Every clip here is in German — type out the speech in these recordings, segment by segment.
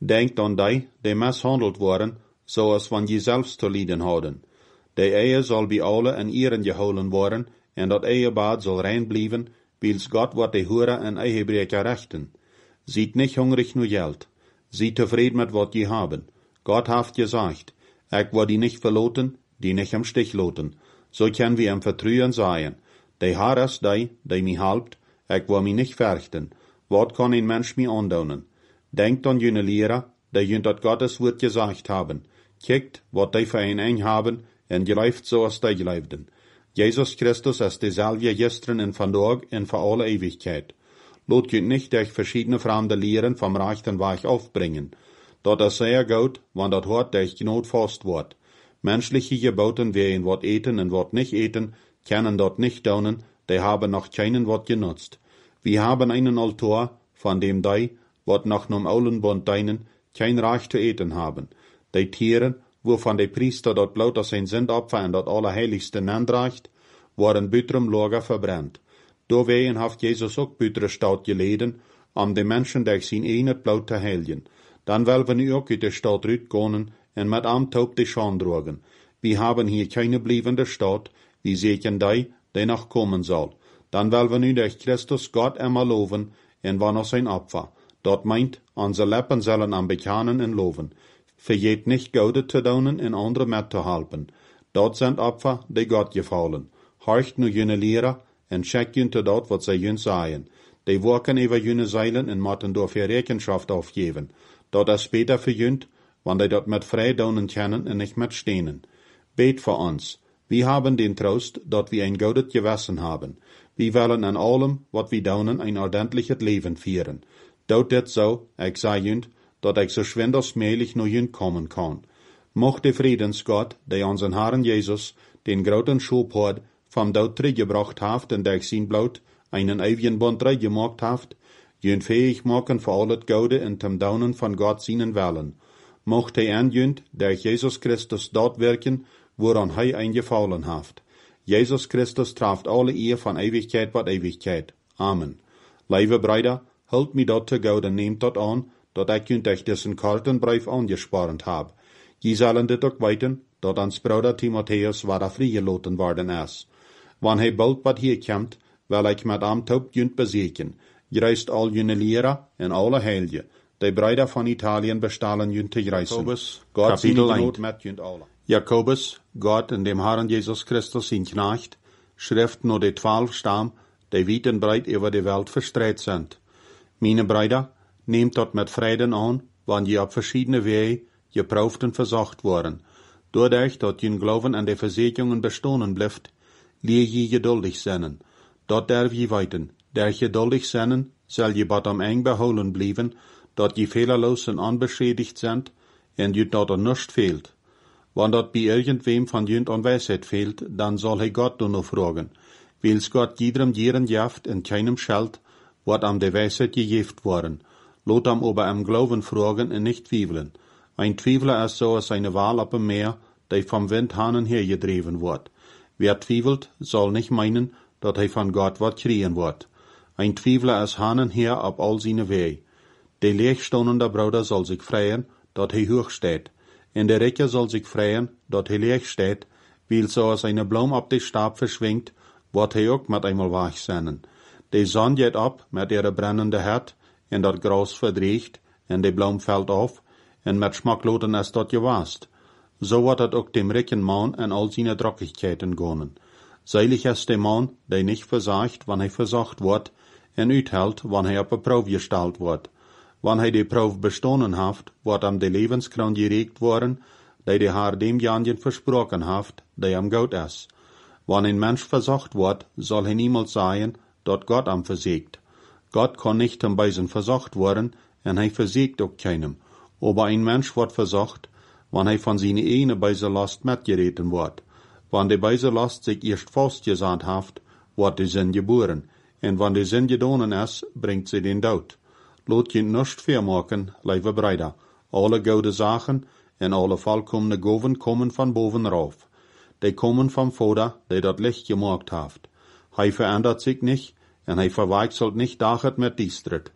Denkt an die misshandelt worden, zoals van je zelfs te lijden hadden. De Ehe zal bij alle in Ehren gehouden worden, en dat Ehebad zal rein blijven, wils Gott wat de Hure en Ehebrecher rechten. Ziet nicht hungrig nur Geld. Ziet tevreden met wat je haben. Gott haft gesagt, ik word die nicht verloten, die nicht im Stich loten. So können wir im Vertrauen sein. De Haar is die mi helpt, ik word mi nicht verchten. Wat kann ein Mensch mi andonen? Denkt an jene Lehrer, die jünt dat Gottes Wort gesagt haben. Kijkt wat die für ein haben, en geläuft so als die geleefden. Jesus Christus ist dezelfde gestern en vandaag en voor alle Ewigkeit. Lot je nicht durch verschiedene fremde Lehren vom rechten Weg aufbringen. Dat is sehr gut, want dat hort durch Gnade fast wordt. Menschliche Geboten wie wat eten en wat nicht eten, können dort nicht daunen, die haben noch keinen wat genutzt. Wir haben einen Altar, von dem die, wat nach nem oulen Bund deinen, kein Recht zu eten haben. Die Tieren, wovon der Priester dort bloot als zijn Sündopfer en dat Allerheiligste nandreicht, worden buitrum Lager verbrennt. Doorwegen heeft Jesus ook buitere Stadt geleden, de Menschen durch zijn eenheid bloot te heilen. Dan willen we nu ook uit de stad uitgaan en met Amtoop de Schande drogen. Wir haben hier keine bliebende Stadt, wie sehen die noch kommen soll. Dan willen we nu durch Christus Gott immer loven en wann aus sein Opfer. Dat meint, onze Lippen sollen am Bekanen en loven. Vergeet nicht Gode te doen en andere met te helpen. Dat zijn Opfer, die Gott gefallen. Horcht nu jene Lehrer en check junte dat wat zij jun sagen. Die werken über jene Zeilen en moeten dafür Rechenschaft aufgeben. Dat is beter für junt, wann die dat met vrij doen können en nicht met stenen. Bet für uns. Wir haben den Trost, dat wir ein gutes Gewissen haben. Wir wollen an allem, wat wir doen, ein ordentliches Leben führen. Dout dit so, ik sei junt, dat ik so schwind als möglich nur junt kommen kann. Mocht de Friedensgott, der unseren Herrn Jesus, den großen Schub hat, vom Dood teruggebracht haft en durch sein Blut einen ewigen Bund gemacht haft, junt fähig machen für all het Gode en tem Daunen von Gott seinen Willen. Mocht hij an junt, durch Jesus Christus dort wirken, woran hij eingefallen haft. Jesus Christus traft alle Ehe von Ewigkeit wat Ewigkeit. Amen. Lieve Brüder, hult mi dat te Gode, nehmt dat an, dat ik junt durch diesen kalten Brief angesprochen hab. Je zullen dit ook weten, dat ans Bruder Timotheus waar vrijgelaten worden is. Wann hij bald wat hier komt, wil ik met Amtoop junt bezeken. Juist al jene Lehrer en alle Heilige, die Brüder van Italien bestalen junt te greizen. Jacobus, Gott zijn Kapitel Not 1. met junt alle. Jakobus, Gott in dem Herrn Jesus Christus zijn Knecht, schrift nur de 12 Stamm, die weit en breit über die Welt verstreut sind. Meine Brüder, nehmt dat met Frieden an, wann je op verschiedene Wege geprüft en versucht worden. Doordat dat je Glauben an de Versicherungen bestonen blijft, leer je geduldig zijn. Dat darf je weten. Der geduldig zijn, zal je bat am eng behouden blijven, dat je fehlerlos en onbeschädigt sind, en je dat er nichts fehlt. Wann dat bij irgendwem van junt an Weisheit fehlt, dan zal hij Gott nur noch fragen. Wils Gott jedem jeren jaft en keinem schalt, wat am de Weisheit gejeft worden. Lot am aber am Glauben fragen en nicht twiefeln. Ein Twiefler ist so als eine Wal op dem Meer, die vom Wind hanen hergedreven wordt. Wer twiefelt, soll nicht meinen, dat hij von Gott wat kriegen wordt. Ein Twiefler ist hanen her op all seine Wege. De leegstondende Bruder soll sich freien, dat hij hoog steht. En de Rijke soll sich freien, dat hij leeg steht, weil so als eine Blom op de Stab verschwingt, wordt hij ook met einmal wach zijn. De zon geht op met ihre brennende Herd, en dat Gras verdreigt, en de Blom fällt auf, en met smakloten is dat gewast. So wordt het ook dem rijken man en al seine Drockigkeiten gonen. Seilig ist der Mann, der nicht versagt, wann hij versucht wordt, en uithält, wann hij op een Proef gesteld wordt. Wann hij de Proef bestonen haft, wordt hem de levenskroon geregt worden, die de Herr demjenigen versprochen haft, die am Goud is. Wann ein Mensch versucht wordt, soll hij niemals sagen, dat Gott am versiegt. Gott kann nicht am Beisen versucht worden, en hij versiegt ook keinem. Aber ein Mensch wordt versucht, wann hij von seine eigene Beiselast mitgereten wordt. Wann de Beiselast sich erst festgesand haft, wordt de Sinn geboren, en wann de Sinn gedonen is, bringt sie den Dood. Lot je nicht vermaken, lieve Brüder. Alle gode Sachen en alle vollkommene Goven kommen von boven rauf. Die kommen vom Vater, der dat Licht gemacht haft. Hij verandert sich nicht, en hij verwechselt nicht dachet mit Diestrit.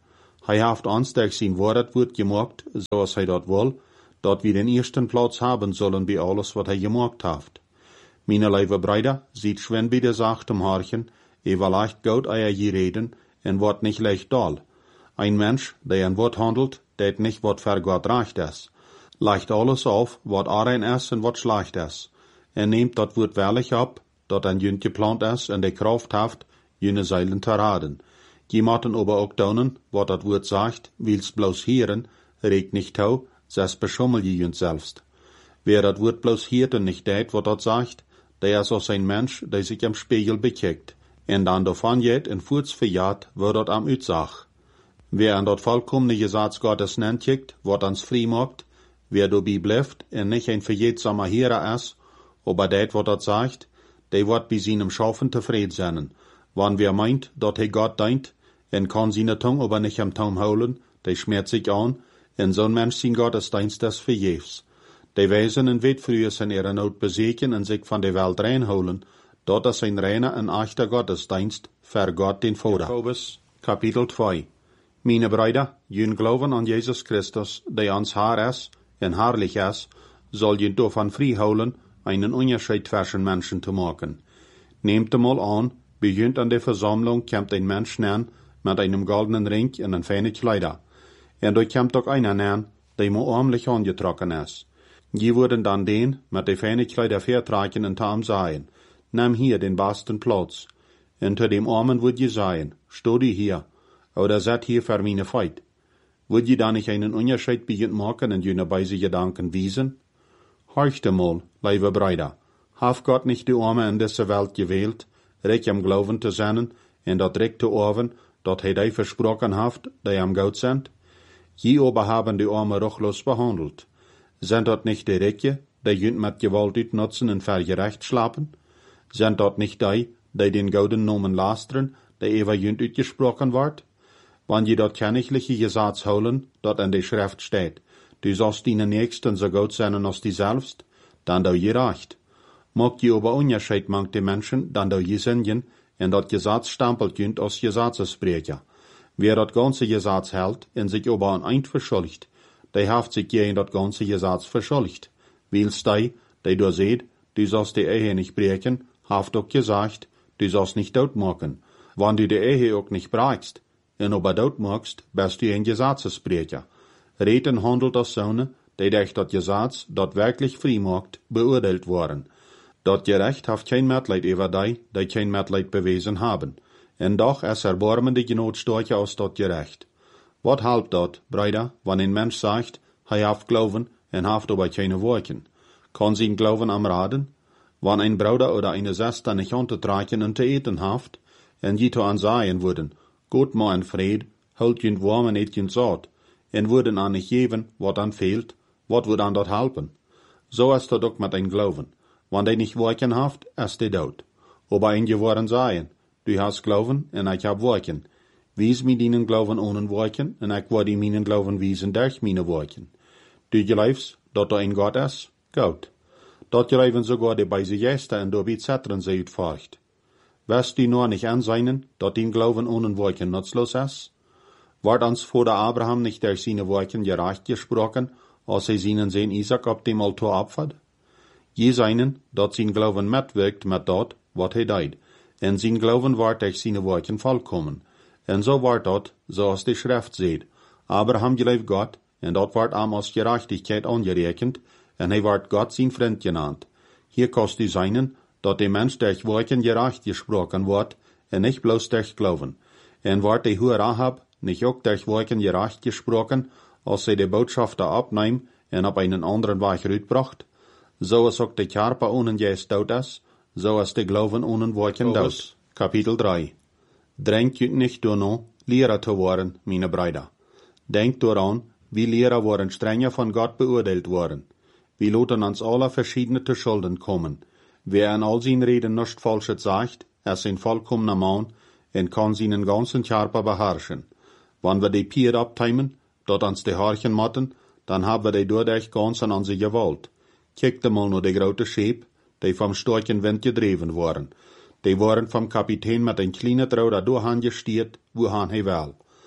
Hij heeft ons durch zijn woord wordt gemaakt, zoals hij dat wil, dat we den eersten plaats hebben zullen bij alles wat hij gemaakt heeft. Meine lieve Brüder, ziet schwen bij de zachte Harchen, wel leicht goed eier je reden, en wordt niet leicht dal. Ein Mensch, der ein Wort handelt, det nicht wat für Gott recht is. Leicht alles auf, wat rein is en wat schlecht is. Neemt dat Wort wellig ab, dat ein jünt geplant is en de Kraft heeft, jene Zeilen te raden. Je moeten aber ook doen, wat dat Wort sagt, willst bloß hören, regt nicht tau, zes beschummel je jünt selbst. Wer dat Wort bloß hört en nicht deed, wat dat sagt, der is als ein Mensch, der sich am Spiegel bekijkt, en dan davon geht en voets verjaart, wat dat am uitsag. Wer an dat vollkommene Gesetz Gottes nennt kijkt, wat ans vrij maakt, wer dabei blijft en nicht ein verjetsamer Heer is, aber dat wat dat sagt, der wordt bij seinem Schaffen tevreden zijn. Wann wer meint, dat hij Gott dient, en kan seine Tongue aber nicht am Taum houden, der schmerzt sich an, en zo'n Mensch zijn Gottesdienst des vergeefs. Die wijzen en weet früher zijn ihre nood bezeken en zich van de Welt reinholen, dat is een reine en echter Gottesdienst, ver Gott den Vater. Jacobus, Kapitel 2. Meine Brüder, jün glauben an Jesus Christus, der ans Haar is en herrlich is, soll jün davon vrijhouden, einen Unterschied zwischen Menschen zu machen. Nehmt mal an, begint an der Versammlung kommt ein Mensch nähen, mit einem goldenen Ring und ein feine Kleider. Und da kommt auch einer nähen, der mir armlich angetrocken ist. Die würden dann den, mit den feinen Kleider vertragen und tam sagen, nimm hier den besten Platz. Und zu dem Armen würd je sagen, steh die hier, oder set hier für meine Feit. Würd je da nicht einen Unterschied begint machen und jene beise Gedanken wiesen? Horchte mal, liebe Brüder, hat Gott nicht die Arme in dieser Welt gewählt, recht am Glauben zu sein, und dat recht zu oven, dat hij die versprochen hat, die am Gott sind? Je aber haben die Arme ruchlos behandelt. Sind dat nicht die Rijke, die jünt mit Gewalt uitnutzen en vergerecht slapen? Sind dat nicht die den gouden Nomen lasteren, die ever jünt uitgesprochen wordt? Wann je dat kennigliche Gesetz holen, dat in de Schrift steht, du sollst deinen Nächsten so gut sein als die selbst, dann du je recht. Mag je aber Unterschied mangt die Menschen, dann du je singen, en dat Gesetz stempelt jünt als Gesetzesbrecher. Wer dat ganze Gesetz hält, en sich aber an eint verschuldigt, der haft sich je in dat ganze Gesetz verschuldigt. Willst die du seht, du sollst die Ehe nicht brechen, haft auch gesagt, du sollst nicht tot machen. Wann du die Ehe auch nicht brechst, en aber tot machst, bist du ein Gesetzesbrecher. Reden handelt als Söhne, die durch dat Gesetz, dat wirklich frei macht, beurteilt worden. Dat Gerecht haft kein Mitleid über die kein Mitleid bewiesen haben. En doch ist erbarmende genot stärker als dat Gerecht. Wat helpt dat, Brüder, wann ein Mensch sagt, hij haft Glauben en haft aber keine Worken? Kann sein Glauben am Raden? Wann ein Bruder oder eine Schwester nicht untertragen und zu eten haft, en je to ansagen würden, Gott ma en Fried, holt jünt warm en eet jünt saat, en würden an nicht geben, wat an fehlt, wat würd an dat helpen? So ist dat ook mit ein Glauben. Wann die nicht Worken haft, ist die dood. Aber ein geworden sagen, du hast Glauben en ich hab Worken. Wies mir deinen Glauben ohne Worken, en ich werde meinen Glauben wiesen durch meine Worken. Du glaubst, dat ein Gott ist? Gut. Dat glauben sogar die beise Gäste und dabei Zetteln sie utfahrt. Wirst du nur nicht anseinen, dat dein Glauben ohne Worken nutzlos ist? Ward uns vor der Abraham nicht durch seine Worken gerecht gesprochen, als seinen Sohn Isaac auf dem Altar opfert? Je seinen, dat sein Glauben mitwirkt mit dat, wat hij deed, en sein Glauben ward durch seine Worken vollkommen. En so ward dat, zoals die Schrift seht. Abraham geloof Gott, en dat ward am als Gerechtigkeit angerekend, en hij ward Gott sein Freund genannt. Hier kost du seinen, dat de Mensch durch Worken gerecht gesprochen wordt, en nicht bloß durch Glauben. En ward de Hure Rahab nicht auch durch Worken gerecht gesprochen, als sie die Botschafter abnehm en op einen anderen Weg uitbracht? So is ook de Kerper ohne Geist dood is, so is de Glauben ohne Worken dood. Kapitel 3. Drängt jüt nicht danach, Lehrer zu worden, meine Brüder. Denkt daran, wie Lehrer waren strenger von Gott beurteilt worden. Wir lassen uns alle verschiedene zu Schulden kommen. Wer in all seinen Reden nichts Falsches sagt, ist ein vollkommener Mann und kann seinen ganzen Körper beherrschen. Wenn wir die Pier abteimen, dort uns die Haarchen matten, dann haben wir die dadurch ganz an unsere Gewalt. Kijkt mal nur die grote Scheep, die vom starken Wind gedreven waren. Die waren vom Kapitän mit ein kleinen Trauer durchgestiert, wohin hij will.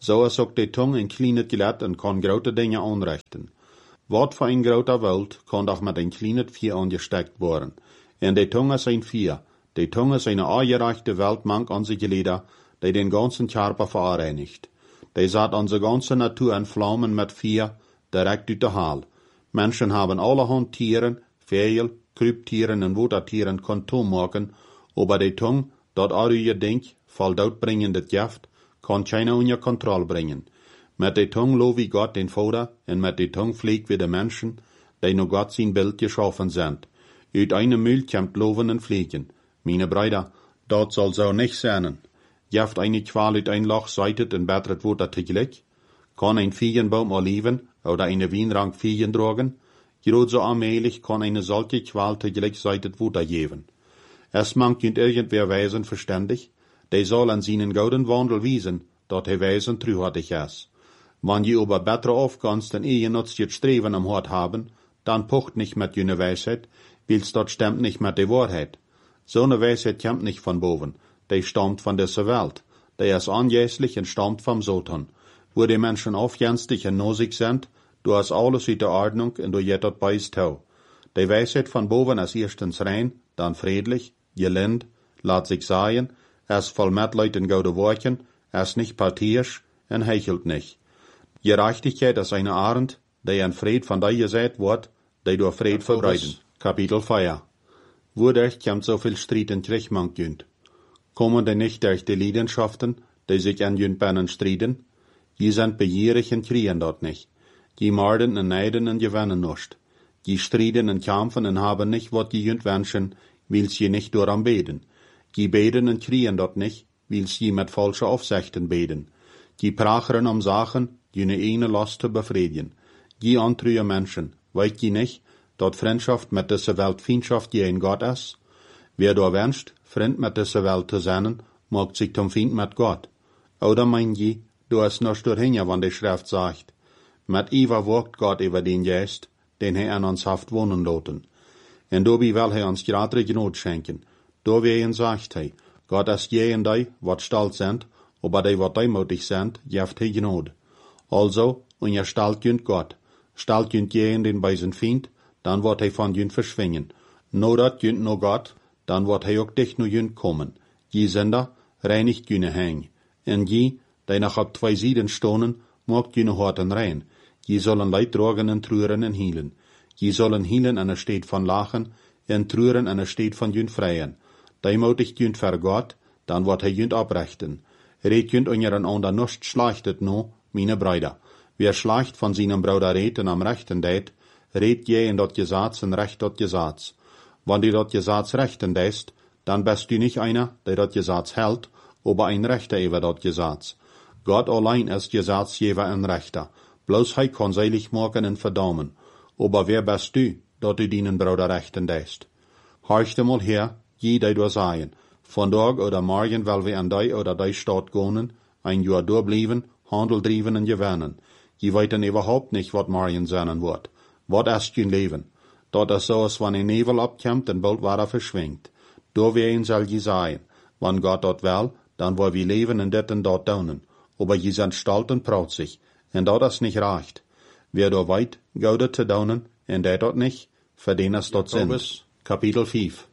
so is ook de tong een kleine gelet en kan grote dingen aanrichten. Wat voor een grote welt kan doch met een kleine vier angesteckt worden. En de tong is een vier. De tong is een aangereichte Weltmank an sich Glieder, die den ganzen Körper vereinigt. Die zat onze ganze Natur in Flammen mit vier, direkt uit de Haal. Menschen haben allerhand Tieren, Vögel, Kryptieren en Watertieren Kontum machen, aber die Tong, dat je denk, voll doodbringende Gift, kann keiner unter Kontrolle bringen. Met de Tong loof wie Gott den Vater, en met de Tong fliegt wie de Menschen, die nur Gott sein Bild geschaffen sind. Uit eine Mühl kommt loven en fliegen. Meine Brüder, dat soll so nicht sein. Jeft eine Qual uit ein Loch seitet en bettert Water tegelijk? Kann ein Feigenbaum erleben, oder eine Wienrank Feigen drogen? Gerade so allmählich kann eine solche Qual tegelijk seitet Water geben. Es mangt irgendwer Weisen verständig, der soll an seinen gouden Wandel wiesen, dat hij Weisen treuhartig is. Wann je aber bessere Aufganst en ehe nutzt Streben am Hort haben, dann pocht nicht mit jene Weisheit, weil's dort stimmt nicht mit der Wahrheit. So ne Weisheit kommt nicht von boven, die stammt von dieser Welt, die ist anjässlich und stammt vom Satan. Wo die Menschen aufjänstig und nosig sind, du hast alles in der Ordnung und du jet dort beis tau. Die Weisheit von boven ist erstens rein, dann friedlich, gelind, laat sich sagen, es voll Mitleid und gute Worten, es nicht partisch und hechelt nicht. Gerechtigkeit ist eine Arend, die an Fried von dir gesagt wird, die durch Fried verbreiten. Kapitel 4. Wodurch kommt so viel Streit in Kriegmann jünd? Kommen die nicht durch die Leidenschaften, die sich an jünd Bennen streiten? Die sind begierig und kriegen dort nicht. Die morden und neiden und gewinnen nicht. Die streiten und kämpfen und haben nicht, was die jünd wünschen, weil sie nicht daran beten. Die beten und kriegen dort nicht, weil sie mit falschen Aufsichten beten. Die prachern um Sachen, die eine Last zu befriedigen. Die antrühe Menschen, weißt die nicht, dat Freundschaft mit dieser Welt Feindschaft gegen Gott ist? Wer da wünscht, Freund mit dieser Welt zu sein, macht sich zum Feind mit Gott. Oder mein je, du hast noch dorthin, wann die Schrift sagt, mit Eva wirkt Gott über den Geist, den er an uns haft wohnen lassen. Und dabei will er uns gerade Gnade schenken. Da wen sagt er, Gott ist gegen die, wat stolz sind, aber die, wat demutig sind, gibt er Gnade. Also, und ihr stalt jünd Gott, stalt jünd gegen den bei sein Feind, dann wird er von jünd verschwingen. No dat jünd no Gott, dann wird er auch dich no jünd kommen. Je Sünder reinigt jüne Häng. Und je, die nach ab 2 Seiten stonen, macht jüne Horten rein. Je sollen Leid tragen und trüren und hielen. Je sollen hielen an der Stadt von Lachen, und trüren an der Stadt von jünd freien. Die mutigt jünd ver Gott, dann wird er jünd abrechten. Red jünd unseren ander nicht schlachtet no, meine Brüder. Wer schlacht von seinem Bruder reden am rechten deit, red je in dat Gesetz und recht dat Gesetz. Wenn du dat Gesetz rechten deist, dann bist du nicht einer, der dat Gesetz hält, aber ein Rechter über dat Gesetz. Gott allein ist Gesetzgeber und Rechter. Bloß er kann seilig machen und verdammen. Aber wer bist du, dat du deinen Bruder rechten deist? Horch mal her, je die du sagen. Von Tag oder morgen will wir an die oder die Stadt gehen, ein Jahr durchbleiben, Handel driven und gewinnen. Je weiten überhaupt nicht, wat morgen sein wird. Wat ist dein Leben? Dat is so, als wenn ein Nebel abkommt und bald war verschwingt. Da werden soll je sein. Wenn Gott dort will, dann wollen wir leben und das und dort daunen. Aber je sind stolz und protzig. Und dat is nicht recht. Wer da weit, gaudet zu daunen, und der dort nicht, für den ist dort Sinn. Kapitel 5.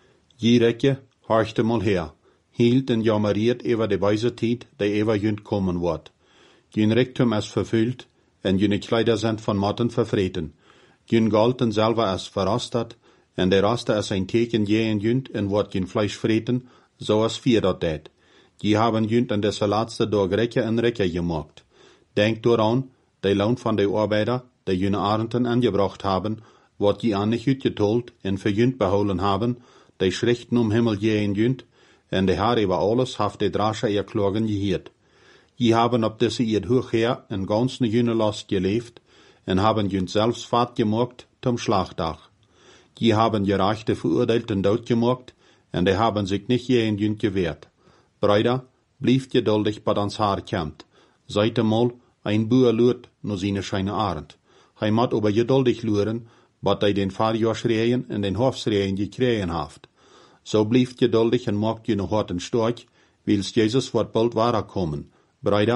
Je Recke, horchte mal her. Hielt und jammeriert über die weise Zeit, die über jünd kommen wird. Jün Rektum ist verfüllt, und jüne Kleider sind von Motten verfreten. Jün Galten selber ist verrostet, und der Roster ist ein Teken je in jünd und wird jün Fleisch freten, so als 4 dort det. Die haben jünd an dieser letzte Tag Recke und Recke gemacht. Denkt daran, die Lohn von den Arbeiter, die jüne Arenden angebracht haben, wird die an nicht utgetolt und für jünd beholen haben, die schrichten Himmel je in jünd, und die Herr über alles haft die Drasche ihr Klagen gehiert. Die haben ob diese ihr hochher in ganzen jüne Last gelebt, und haben jünd selbst Fahrt gemacht zum Schlachtdach. Die haben gerechte Verurteilten dort gemacht, und die haben sich nicht je in jünd gewehrt. Brüder, blieft geduldig, bei ans Haar kämmt. Seid einmal, ein Buer lurt, nur seine scheine Arend. Hij mat aber geduldig luren, wat hij den Fahrjahrschreien und den Hofschreien gekriegen haft. So blieft geduldig und macht je noch harten Storch, wils Jesus wird bald wahrer kommen. Brüder,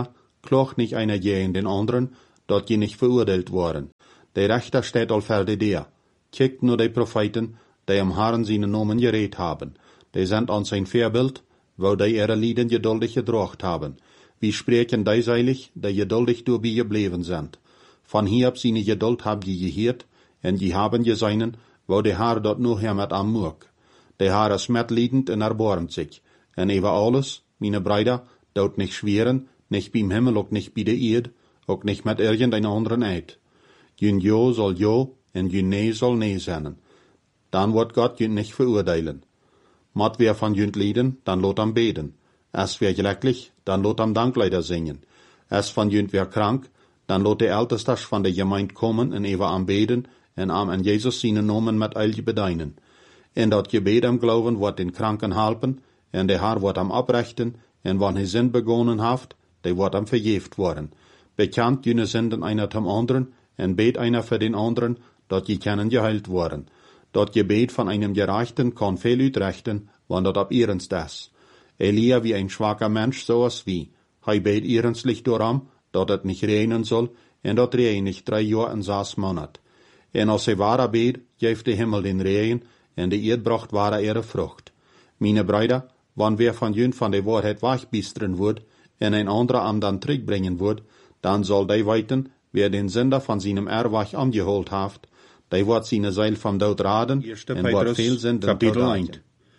klocht nicht einer gegen den anderen, dort je nicht verurteilt worden. Der Rechter steht al verde der. Kijkt nur die Propheten, die am Herrn seine Namen geredet haben. Die sind an sein Vorbild, wo die ihre Lieden geduldig gedracht haben. Wie sprechen die seilig, die geduldig dabei geblieben sind. Von Hiob seine Geduld habt je gehört, en je haben geseinen, wo der Herr dort nur her mit am Murk. Der Herr ist mitleidend en erbarmt sich. En über alles, meine Brüder, dort nicht schweren, nicht beim Himmel, auch nicht bei der Erde, auch nicht mit irgendein anderen Eid. Jün Jo soll Jo, en jün Nee soll Nee sein. Dann wird Gott jün nicht verurteilen. Mat wer von jün leiden, dann lot am beten. Es wer glücklich, dann lot am Dankleider singen. Es von jün wer krank, dann lot der Älteste von der Gemeinde kommen en ewa am beten, en am an Jesus seine Nomen mit eilje bedeinen. En dat Gebet am Glauben wird den Kranken helpen, en der Herr wird am abrechten, en wann hij Sinn begonnen haft, der wird am verjeft worden. Bekannt jene Sünden einer zum anderen, en bet einer für den anderen, dat je können geheilt worden. Dat Gebet von einem Gerechten kann viel utrechten, wann dat ab ihrens das. Elia wie ein schwacher Mensch, sowas wie. Hij bet ihrenslich darum, dat het nicht regnen soll, en dat regen nicht 3 Jahre en 6 Monat. En als hij wahre bet, geeft de Himmel den Regen, en de Erd bracht wahre ihre Frucht. Meine Brüder, wann wer von jün von der Wahrheit weichbisteren wird, en ein anderer am dann terugbringen wird, dann soll der weiten, wer den Sünder von seinem Erwach angeholt haft, der wird seine Seil vom Tod raden, en wird viel Sünden Kapitel 1.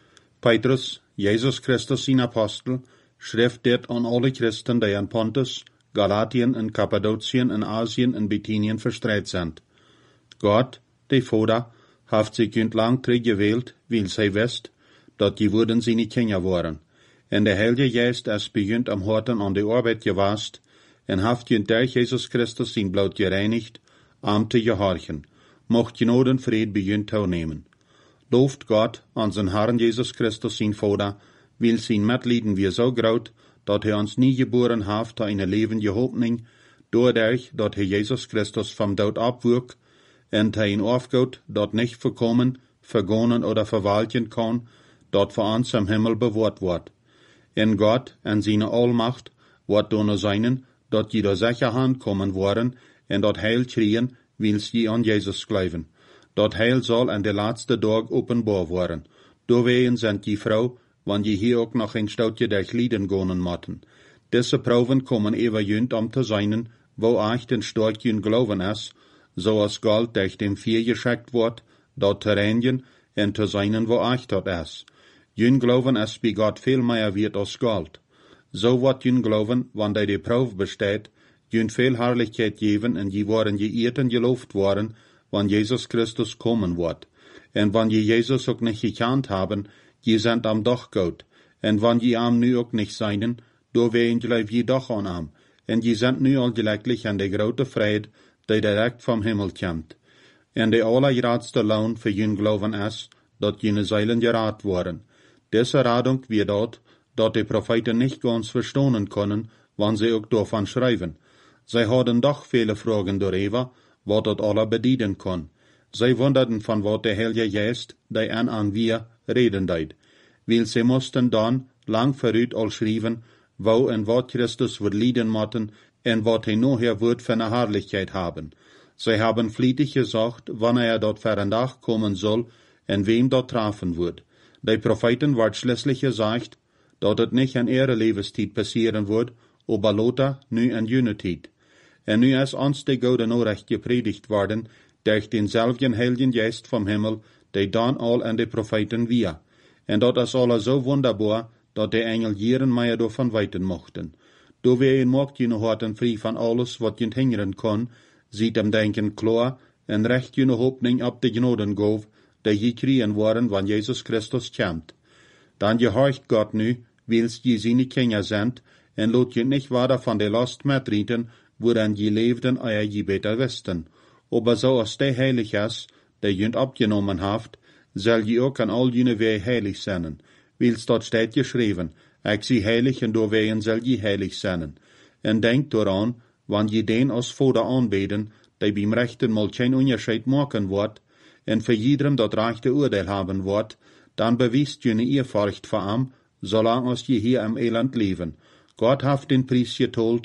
Petrus, Jesus Christus sein Apostel, schrift dit an alle Christen, die in Pontus, Galatien en Kappadokien en Asien en Bithynien verstreit sind. Gott, der Vater, haft sich jünd lang gewählt, weil sie wisst, dat die wurden seine Kinder waren. En der Heilige Geist es begünt am Horten an der Arbeit gewast, en haft jünd durch Jesus Christus sein Blut gereinigt, am te gehorchen. Mocht Genoden Fried begünt nehmen. Loft Gott an sein Herrn Jesus Christus sein Vater, weil sein Mitleiden wir so graut, dat hij uns nie geboren haft eine levende Hoffnung, doordat dat hij Jesus Christus vom Tod abwürk, en hij ihn aufgaut, dat nicht verkommen, vergonnen oder verwalten kann, dat für uns am Himmel bewahrt wird. En Gott en seine Allmacht wird donner seinen, dat jeder sicher kommen worden, en dat Heil kriegen, wils je an Jesus glauben. Dat Heil soll an der letzte Tag openbaar worden. Doorwegen sind die Frau, wann je hier auch noch ein Stoutje durch Lieden gonen motten. Diese Proben kommen ewer jünd am te seinen, wo euch den starken Glauben ist, so als Gold durch dem Vier geschickt wird, dort te reinigen, en te seinen, wo euch dort ist. Jün Glauben ist bei Gott viel mehr wert als Gold. So wird jün Glauben, wann die Probe besteht, jün viel Herrlichkeit geben, en je worden geirrt en geloofd worden, wann Jesus Christus kommen wird. En wann je Jesus auch nicht gekannt haben, je sind am doch gut. En wann je am nu auch nicht seinen, do wehen gleich je doch an am. En je sind nu al glücklich an der grote Fried, die direkt vom Himmel kommt. En de allergrootste Lohn für jün Glauben ist, dat jene Seilen gerat worden. Diese Radung wird dort, dat die Propheten nicht ganz verstehen können, wann sie auch davon schreiben. Sie hadden doch viele Fragen darüber, wat dat alle bedienen kann. Sie wunderten von wat der Heilige Geist, die an wir reden deed. Weil sie mussten dann lang verrüht al schreiben, wo en wat Christus wird lieden motten, en wat hij nachher wird für eine Herrlichkeit haben. Sie haben flietig gesagt, wann dort für ein Tag kommen soll, en wem dort treffen wird. Die Propheten wird schließlich gesagt, dat het nicht in ihre Lebenszeit passieren wird, aber loter nu in jene Zeit. En nu ist uns die gute Nachricht gepredigt worden, durch denselben Heiligen Geist vom Himmel, der dann all an die Propheten wir. En dat is alle so wunderbar, dat die Engel jeren mehr davon weiten mochten. Do wir in mocht jene Horten frei von alles, wat jent hingeren kon, sieht am Denken klar, en recht jene Hoffnung ab de Gnoden gov, die je kriegen worden, wann Jesus Christus kommt. Dann gehorcht Gott nu, wils je seine Kinder sind, en lot je nicht weiter von der Last mitreden, woran je leefden, euer je beter wisten. Aber so als der heilig ist, der jünd abgenommen haft, soll je auch an all jene weh heilig sein. Wils dort steht geschrieben, ich sie heilig en doorwegen soll je heilig sein. En denkt daran, wann je den als Vater anbeten, der beim rechten mal kein Unterschied machen wird, en für jedem dort rechte Urteil haben wird, dann bewiest jene Ehrfurcht vor ihm, solange als je hier im Elend leben. Gott haft den Preis getollt,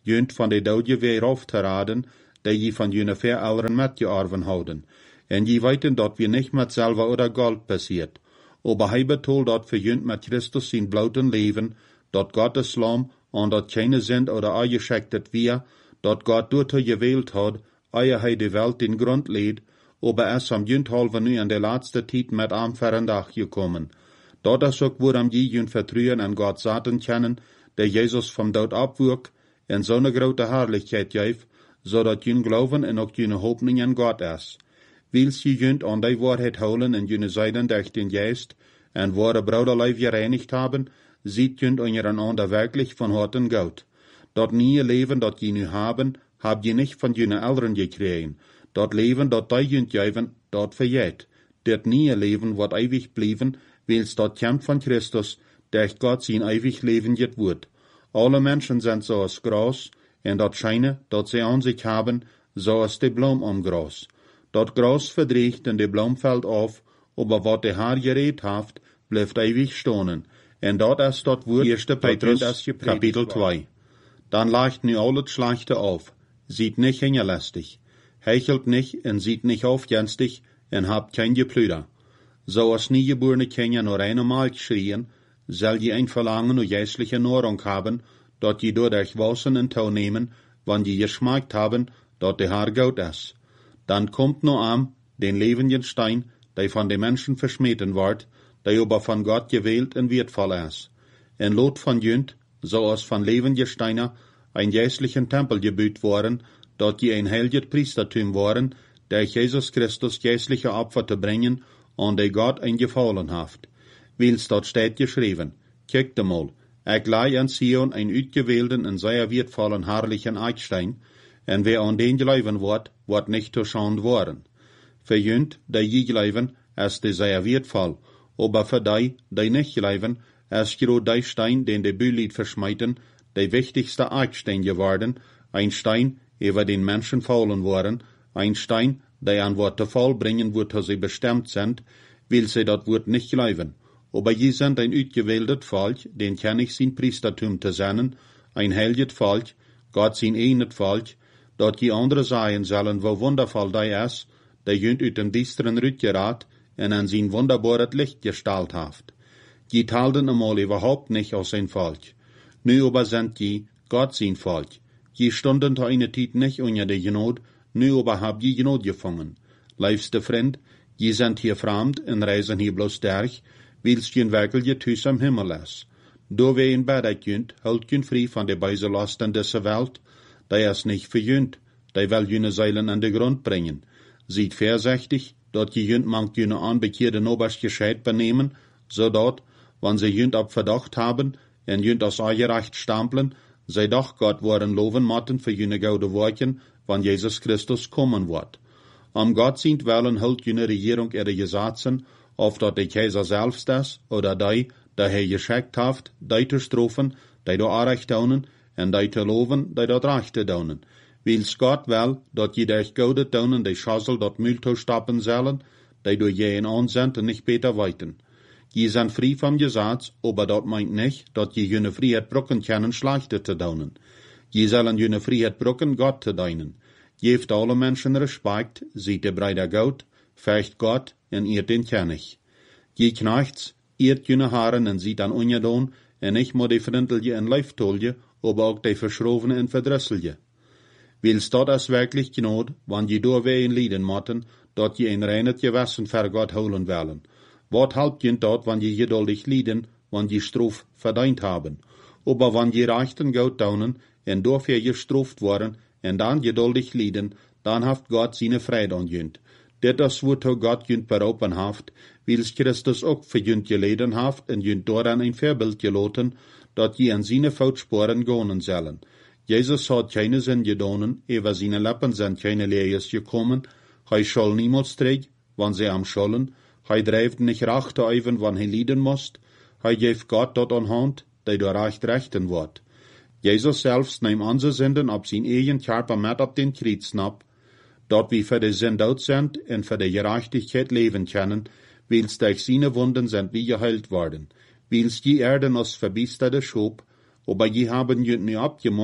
jünt van de doodje weer af te raden, die je van jene ver ouderen met je arven houden. En je weten dat we niet met zilver oder gold passiert. Aber hij betoelt dat voor jünt met Christus zijn blouten leven, dat God de slam, en dat keine sind oder eingeschickt wir, dat God door te gewählt had, eer hij de Welt den Grund leed, aber es am jünt halve nu in de laatste tijd met am verren dag gekommen. Dat is ook waarom je jünt vertrouwen en God zaten kennen, der Jesus vom dood opwurk, en zo'n grote herrlichkeit geeft, zodat jün geloven en ook jüne hoopning in God is. Wils je jünt aan die waarheid houden en jüne zijden durch den Geist, en ware Bruderleib gereinigt haben, ziet jünt ondereinander wirklich von Horten Gott. Dat nieuwe leven dat je nu haben, hab je nicht von jüne Eltern gekregen. Dat leven dat die jünt geven, dat verjeet. Dat nieuwe leven wat ewig blijven, wils dat komt van Christus, durch Gott zijn ewig leven jet wordt. Alle Menschen sind zoals Gras, en dat schijnen dat ze aan zich haben, zoals de bloem am Gras. Dat Gras verdreigt en de bloem fällt af, aber wat de Haar gereed heeft, blijft ewig stonen. En dat is dat woord 1. Petrus, Kapitel 2. Dan leicht nu al het Schlechte auf, sieht nicht hingerlästig, hechelt nicht en sieht nicht aufjenstig, en habt kein Geplüder. So als niegeborene Kinder nur einmal schrien, soll je ein Verlangen und geistliche Nahrung haben, dat je door euch wassen en touw nemen, wann je geschmeckt haben, dat de Haar Gott ist. Dann kommt nur am den lebenden Stein, der von den Menschen verschmeten wird, der aber von Gott gewählt und wertvoll ist. En Lot von jünt, so als von lebenden Steiner, ein geistlichen Tempel gebüht worden, dat je ein heiliges Priestertum waren, der Jesus Christus geistliche Opfer zu bringen, an der Gott ein Gefallen haft. Wils dat steht geschrieben, kijkt mal, ik leih an Sion ein uitgewählten en sehr wertvollen herrlichen Eidstein, en wer an den geleiven wordt nicht zu schand worden. Für jünt, die je geleiven, ist de sehr wertvoll, aber für die nicht geleiven, ist gero die Stein, den de Bülied verschmeiten, der wichtigste Eidstein geworden, ein Stein, über den Menschen fallen worden, ein Stein, der an Wort zu Fall bringen wird, wo sie bestimmt sind, will sie dat Wort nicht geleiven. Aber je sind ein uitgewähltes Volk, den König sein Priestertum zu sein, ein heiliges Volk, Gott sein eigenes Volk, dat je andere sagen sollen, wo wundervoll der ist, der jünt uit dem düsteren Rüt gerat, en an sein wunderbares Licht gestalt haft. Je talten einmal überhaupt nicht aus sein Volk. Nu aber sind je Gott sein Volk. Je stunden zu einer Zeit nicht unter der Genot, nu aber hab je Genot gefangen. Liebste Freund, je sind hier fremd en reisen hier bloß durch, wils je wirklich Hus am Himmel ist. Do we in Bad jünt, hult je frei von der Beiselasten dieser Welt, der ist nicht für jünt, der will jene Seilen an den Grund bringen. Sieht vorsichtig, dort je jünt mangt jene anbekehrte Nobers gescheit benehmen, so dort, wann sie jünt ab Verdacht haben, en jünt aus Eigerecht stampeln, sei doch Gott worden loven motten für jene gaude Worten, wann Jesus Christus kommen wird. Am Gott sind wollen hult jene Regierung ihre Gesetzen, auf dat der Kaiser selbst ist, oder die, der er geschickt haft, die zu strafen, die da Recht daunen, en die zu loven, die dat Rechte daunen. Wils Gott will, dat je durch gaude daunen, die Schassel dat Müll zu stappen sollen, die durch jeden ansend und nicht beter weiten. Je sind frei vom Gesetz, aber dat meint nicht, dat je jene Freiheit brücken können, Schlechte zu daunen. Je sollen jene Freiheit brücken, Gott zu deinen. Geeft alle Menschen Respekt, sieht der Breider Gott, fecht Gott en eert den König. Je knechts, eert jene Haaren en sieht an ungedaan, en nicht nur die Frintelje en Leiftolje, aber auch die Verschrovene en Verdrüsselje. Wils dat is wirklich Gnade, wann je doorwegen lieden motten, dat je een reinet Gewissen ver Gott holen wollen. Wat helpt je dat, wann je geduldig lieden, wann je Straf verdient haben? Aber wann je rechten Gott daunen, en dafür gestraft worden, en dan geduldig lieden, dan haft Gott seine Freude an jünt. Dit is wat Gott jünt beroepen haft, wils Christus ook für jünt geleden haft, en jünt daaraan een Vorbild geloten, dat je an seine Voetsporen gaan zullen. Jesus hat keine Sinn gedonen, über seine Lippen sind keine Lees gekommen, hij schall niemals träg, wann sie am schollen, hij dreift nicht recht even, wann hij lieden most, hij geeft Gott dat an Hand, die door recht rechten wordt. Jesus selbst neemt onze Sünden op zijn eigen Körper met op den Kreuzen ab, dat wir für die Sinn dood sind und für die Gerechtigkeit leben können, wils durch seine Wunden sind wir geheilt worden, wils die Erde uns verbiesterte schob, aber je haben jünt nie abgemacht,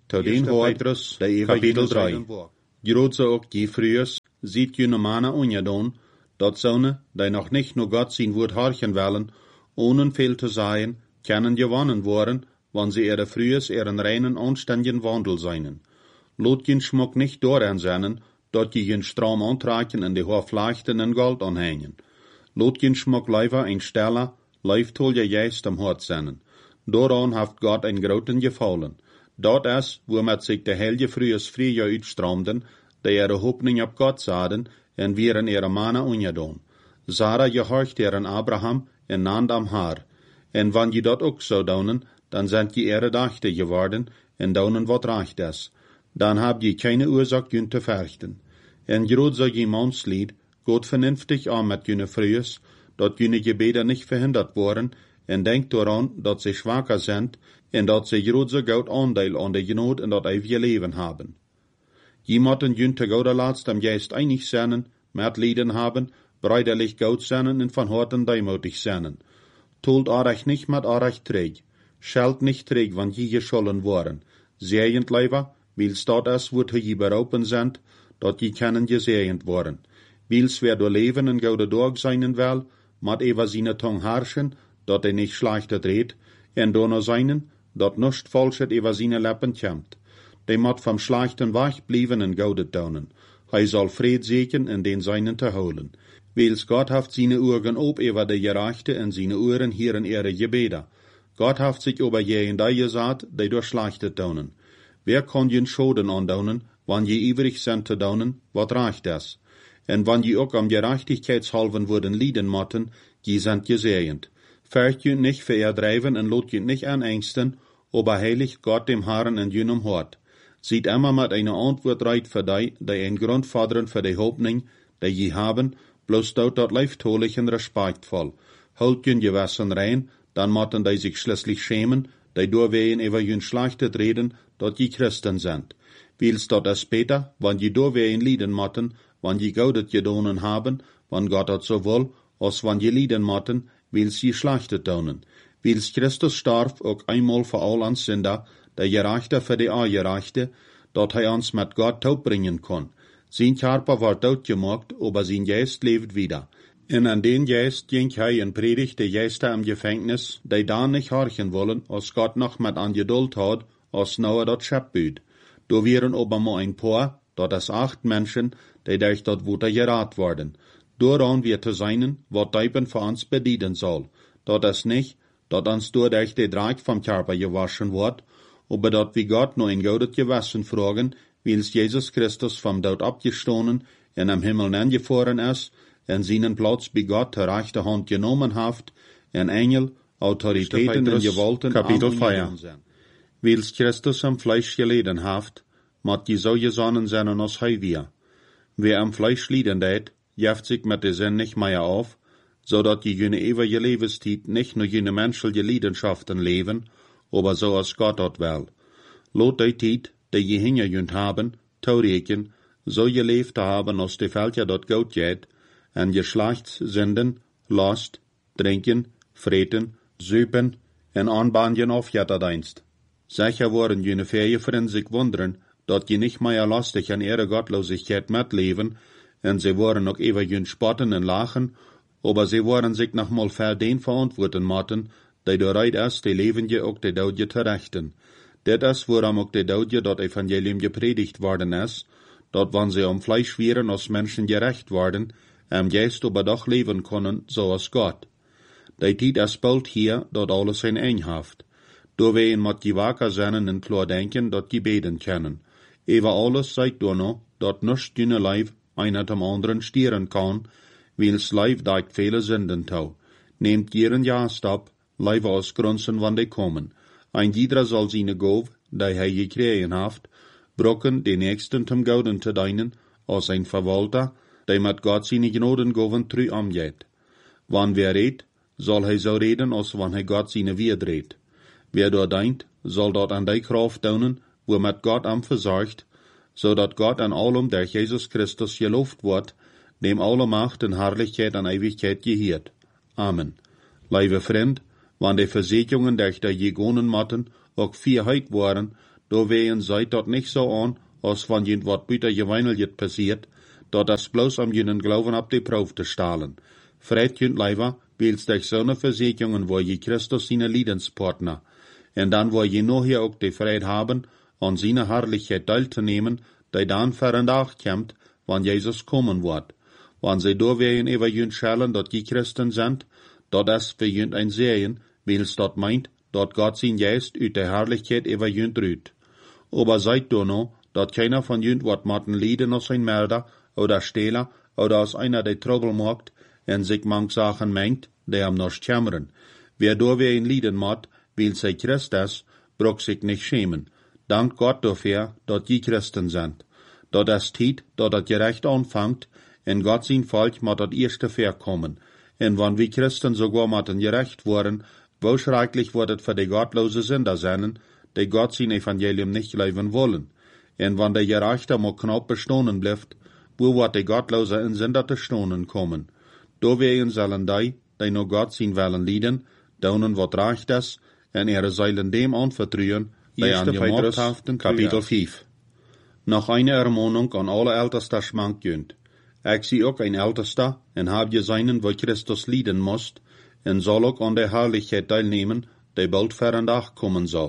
Tot den Petrus, kapitel 3. Groot zo ook die vrees, ziet je mannen onjedaan, dat zonen, die nog niet naar God zijn woord harken willen, ohne veel te zeggen, kunnen gewonnen worden, wanneer ze ihre vrees een reinen, anständigen Wandel zijn. Laat je schmuck nicht daaraan zijn, dat je je stram aantrekken en de hoofdvlechten en gold aanhangen. Laat je schmuck liever een stelle, leeftool je juist am hart zijn. Daaraan heeft God een groten gefallen. Dat is, waarmee zich de heilige vrees vrije uitstroomden, die ihre hoopning op God zaden, en wieren ihre mannen ongedaan. Sarah gehorcht aan Abraham en naand am haar. En wanneer je dat ook zou doen, dan zijn je ihre dachten geworden, en doen wat recht is. Dan heb je keine oorzaak je te vechten. En groot zou je manslied, God vernünftig aan met je vrees, dat je gebeden niet verhinderd worden, en denk eraan dat ze zwakker zijn, en dat ze groot zo groot aandeel aan de genade en dat eeuwige leven hebben. Je moeten je te goede laatst am geest einig zijn, met lieden hebben, breiderlich goed zijn en van harten deimotig zijn. Tolt arech nicht met arech träg, schelt nicht träg, want je geschollen worden. Zeegend leiver, wils dat is, wordt je beroepen zijn, dat je kunnen gezeegend worden. Wils wer door leven en goede dag zijn wel, mat eva zijn tong herrschen, dat hij niet schlechtet redt, en door zijnen, dat nust falschet eva zijn lippen komt. Die mat vom Schlechten wegbleiben en goede tonen. Hij zal vrede zeken en den zijnen te houden. Wils God heeft zijn ogen op over de gerechte en zijn oren hier in ihre gebeden. God heeft zich over je en die gezet, die door Schlechte tonen. Wer kan je Schoden aandoen, wanneer je ivrig zijn te doen, wat recht is? En wanneer je ook om gerechtigheidshalven worden lieden moeten, je zijn gezegend. Vergt je niet verdrijven en laat je niet aanengsten, aber heilig Gott dem Herrn in jenem Hort. Ziet immer met een antwoord reit voor die een grond vaderen voor de hoopning, die je hebben, bloos dat leeftolig en respectvol. Houd je gewassen rein, dan moeten die zich schließlich schämen, die doorwegen over je slechte reden, dat je Christen zijn. Wils dat is beter, wanneer je doorwegen lieden moeten, wanneer je goudet gedonen hebben, wanneer God dat zo wil, als wanneer je lieden moeten, wils je slechte tonen. Wils Christus starf ook eenmaal voor al ons Sünder, de gerechte voor de ongerechte, dat hij ons met God toebringen kon. Zijn Körper wordt doodgemaakt, aber zijn geest leeft wieder. En aan den geest ging hij en predigt de geesten im Gefängnis, die daar niet horchen wollen, als God nog met aan geduld had, als nou dat schepbuut. Do wären aber maar een paar, dat is 8 Menschen, die durch dat Wutter geraad worden. Daaraan weer te zijn, wat Deiben voor ons bedienen zal. Dat is niet, dat ons durch de draak vom Körper gewaschen wordt, aber dat we God nur ein goudet gewassen vragen, wils Jesus Christus vom Dood abgestoßen en am Himmel angefahren is, en seinen Platz bei Gott ter rechte Hand genomen heeft, en Engel, Autoritäten en Gewalten Kapitel 4. Wils Christus am Fleisch geleden heeft, mat je zo gesonnen zijn als hij wir. Wer am Fleisch lieden deed, jeft sich met de zin nicht mehr auf, zodat je jene ewige levenstijd nicht nur jene menschliche Leidenschaften leven, aber so als Gott dat wel. Lot die tijd, die je hingejunt haben, toereken, so geleefd haben als de Völker dat goed geht, en Geschlechtssünden, Lust, Trinken, Freten, Süpen en aanbandjen auf jetterdienst. Sicher worden jene Ferien sich wunderen, dat je nicht mehr lustig an ihre Gottlosigkeit mitleven, en sie worden ook über jün spotten en lachen, aber sie worden sich nochmal für den verantworten moeten, die bereit is de levende ook de doodje te rechten. Dit is waarom ook de doodje dat Evangelium gepredigt worden is, dat wanneer sie am Fleisch wären als Menschen gerecht worden, am Geist aber doch leven können, so als Gott. Die tijd is bald hier, dat alles zijn eenhaft. Door wij in mat je wakker zijn en klaar denken, dat je beden kunnen. Over alles zijt door no, dat nust jene lijf een uit dem anderen stieren kan, wils lijf daigt vele zinden toe. Neemt jeren jaarstap, lijf als grunzen wanneer komen. Ein jeder zal zijn gove, die hij gekregen heeft, brokken de nächsten zum gouden te dienen, als een verwalter, die met God zijn genoden goven tru omgeht. Wanneer wer redt, zal hij zo reden als wanneer hij God zijn weer redt. Wer door denkt, zal dat aan die kracht doen, wo met God am verzorgt, zodat God an allem der Jesus Christus geloofd wordt, dem alle Macht en Herrlichkeit en Ewigkeit geheert. Amen. Lieve vriend, wanneer de Verzekerungen durch die Gegonen matten auch Vierheit waren, do wehen seid dort nicht so an, als wenn jent wat buiter geweineljet passiert, dort das bloß am jenen Glauben ab die Proef te stalen. Freit jent leiver, wils dich so ne Versicherungen, wo je Christus seine Liedenspartner, en dan wo je noch hier auch die Freiheit haben, an seine Herrlichkeit teilzunehmen, die dann verandacht kommt, wann Jesus kommen wird. Wann sie do wehen über jent schellen, dort je Christen sind, dort es für jent ein Sehen, wils dort meint, dort Gott sein Geist ut der Herrlichkeit über jent rüht. Aber seid do noch, dort keiner von jent wat maten lieden aus ein Mörder, oder Stehler, oder aus einer, der Trouble macht, en sich manch Sachen meint, der am noch kämmern. Wer do wer in lieden mat, will sei Christus, brock sich nicht schämen. Dank Gott dafür, dort die Christen sind. Dort es Tiet, dort das Gerecht anfängt, en Gott sein Volk mat dat erste verkommen. En wann wir Christen sogar maten gerecht worden, wo schrecklich wird für die gottlose Sünder sein, die Gott sein Evangelium nicht leben wollen. En wann der Gerechte mal knapp bestohnen bleibt, wo wird die Gottlose in Sünder te stohnen kommen. Do wehen sollen die nur Gott sein wollen lieden, daunen wat reicht es, en sollen dem anvertrauen, die an gemacht haften, Kapitel 5. Noch eine Ermahnung an alle Ältester schmankjönt. Ich sie auch ein Ältester, en hab je seinen, wo Christus lieden muss, en soll auch an der Herrlichkeit teilnehmen, die bald verandach kommen soll.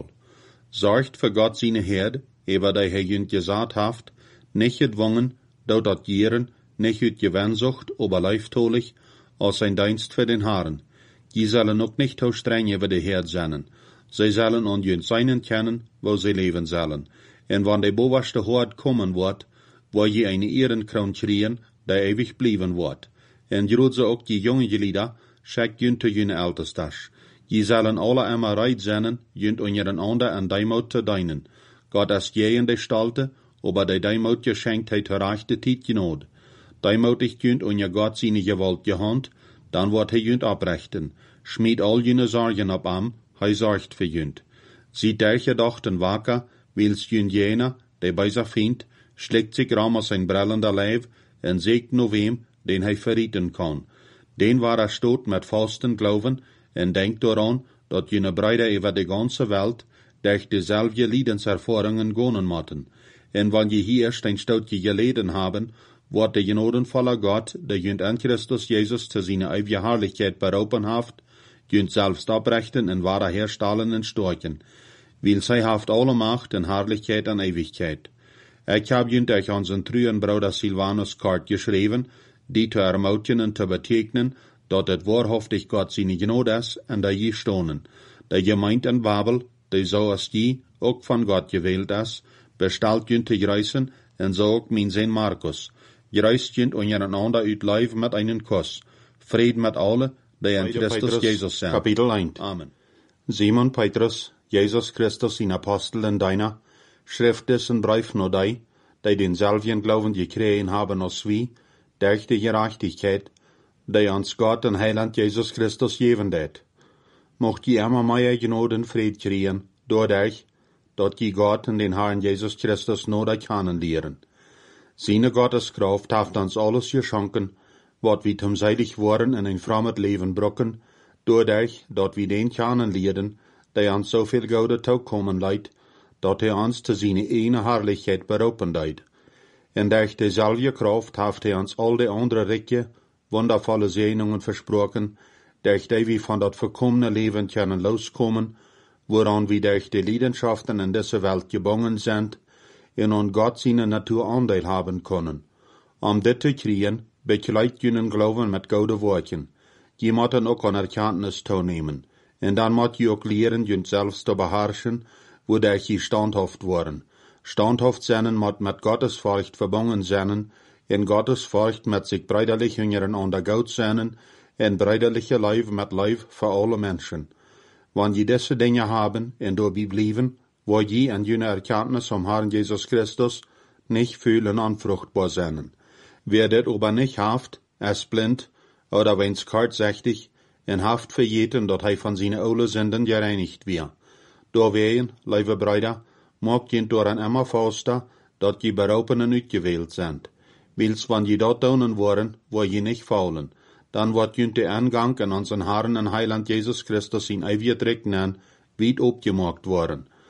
Sorgt für Gott seine Herd, über die jönt gesagt haft, nicht gedwungen, dat jeren, nicht ut Gewensucht, aber leiftolig, als ein Dienst für den Herrn. Die sollen auch nicht so streng über die Herd sein. Sie sollen an jent seinen kennen, wo sie leben sollen. En wann der boverste Hort kommen wird, wo je eine Ehrenkroon kriegen, der ewig blieben wird. En groet ze ook die jonge Lieder, schickt jent te jene Ältestas. Je sollen alle immer reit zijn, jent an ihren ander en Deimut te dienen. Gott ist je in de Stalte, aber der Deimut geschenkt hat rechte Tiet genod. Deimütig jent an je Gott seine Gewalt gehand, dann wird jent abrechten. Schmied all jene Sorgen ab am, sorgt für jent. Sie der gedachten waker, wils jent jener, der bei sich findt, schlägt sich ram aus sein brellender Leib, en sägt no wem, den verrieten kann. Den war stot mit fasten Glauben, en denkt daran, dat jene Brüder über die ganze Welt, durch dieselbe Liedenserfahrungen gonen matten. En wann je hier ein Stoutje geleden haben, wird der genodenvolle Gott, der jent an Christus Jesus zu seiner ewigen Herrlichkeit berufen haft, jent selbst abrechten en wahrer herstellen en storchen, weil sei haft alle Macht en Herrlichkeit an Ewigkeit. Ich hab jent euch unseren trüen Bruder Silvanus kort geschrieben, die zu ermutigen und zu betegnen, dat het wahrhaftig Gott seine Gnade ist, en da je stonen. Der Gemeinde in Babel, die so als die, auch von Gott gewählt ist, bestellt jent te greißen, en so auch mein Sohn Markus. Gereist jent und einander uit Leib mit einen Kuss. Frieden mit alle, die in Christus Jesus sind. Kapitel 1. Amen. Simon Petrus, Jesus Christus, sein Apostel in deiner, schrift dessen Brief nur die denselben Glauben gekriegen haben als wie, durch die Gerechtigkeit, die uns Gott und Heiland Jesus Christus geben det. Mocht je immer mehr Gnade und Fried kriegen, dadurch, dat je Gott und den Herrn Jesus Christus nur kennenlernen. Seine Gotteskraft hat uns alles geschenken, wat wir tumseitig waren in ein fremdes Leben brücken, dadurch, dat wir den kennenlernen, der uns so viel Gaude kommen leid, dat uns zu seine eine Herrlichkeit berufen leid. Und durch dieselbe Kraft hat uns all die andere Ricke, wundervolle Segnungen versprochen, durch die wir von dat verkommene Leben können loskommen, woran wir durch die Leidenschaften in dieser Welt gebunden sind, und an Gott seine Natur Anteil haben können. Dit te kriegen, begleitet jenen Glauben mit gute Worten. Je moeten ook an Erkenntnis toenemen. En dan moet je ook leren jent selbst te beherrschen, wodurch je standhaft worden. Standhaft zijn moet met Gottesfurcht verbunden zijn, en Gottesfurcht met zich brüderlich untereinander gut zijn, en brüderliche Liebe mit Liebe für alle Menschen. Wann je diese Dinge haben, en dabei bleiben, wo je an jene Erkenntnis vom Herrn Jesus Christus nicht fühlen anfruchtbar sein. Wer das aber nicht haft, ist blind, oder wenn's kurzsichtig, en haft verjeten, dat von seine alle Sünden gereinigt wird. Dawein, liebe Brüder, mag je daran immer faster, dat je Beraubenen uitgewählt sind. Wils wann je dort tun worden, wo je nicht faulen, dann wird je der Eingang in unseren Herrn und Heiland Jesus Christus in ewig Recknen weit abgemacht worden.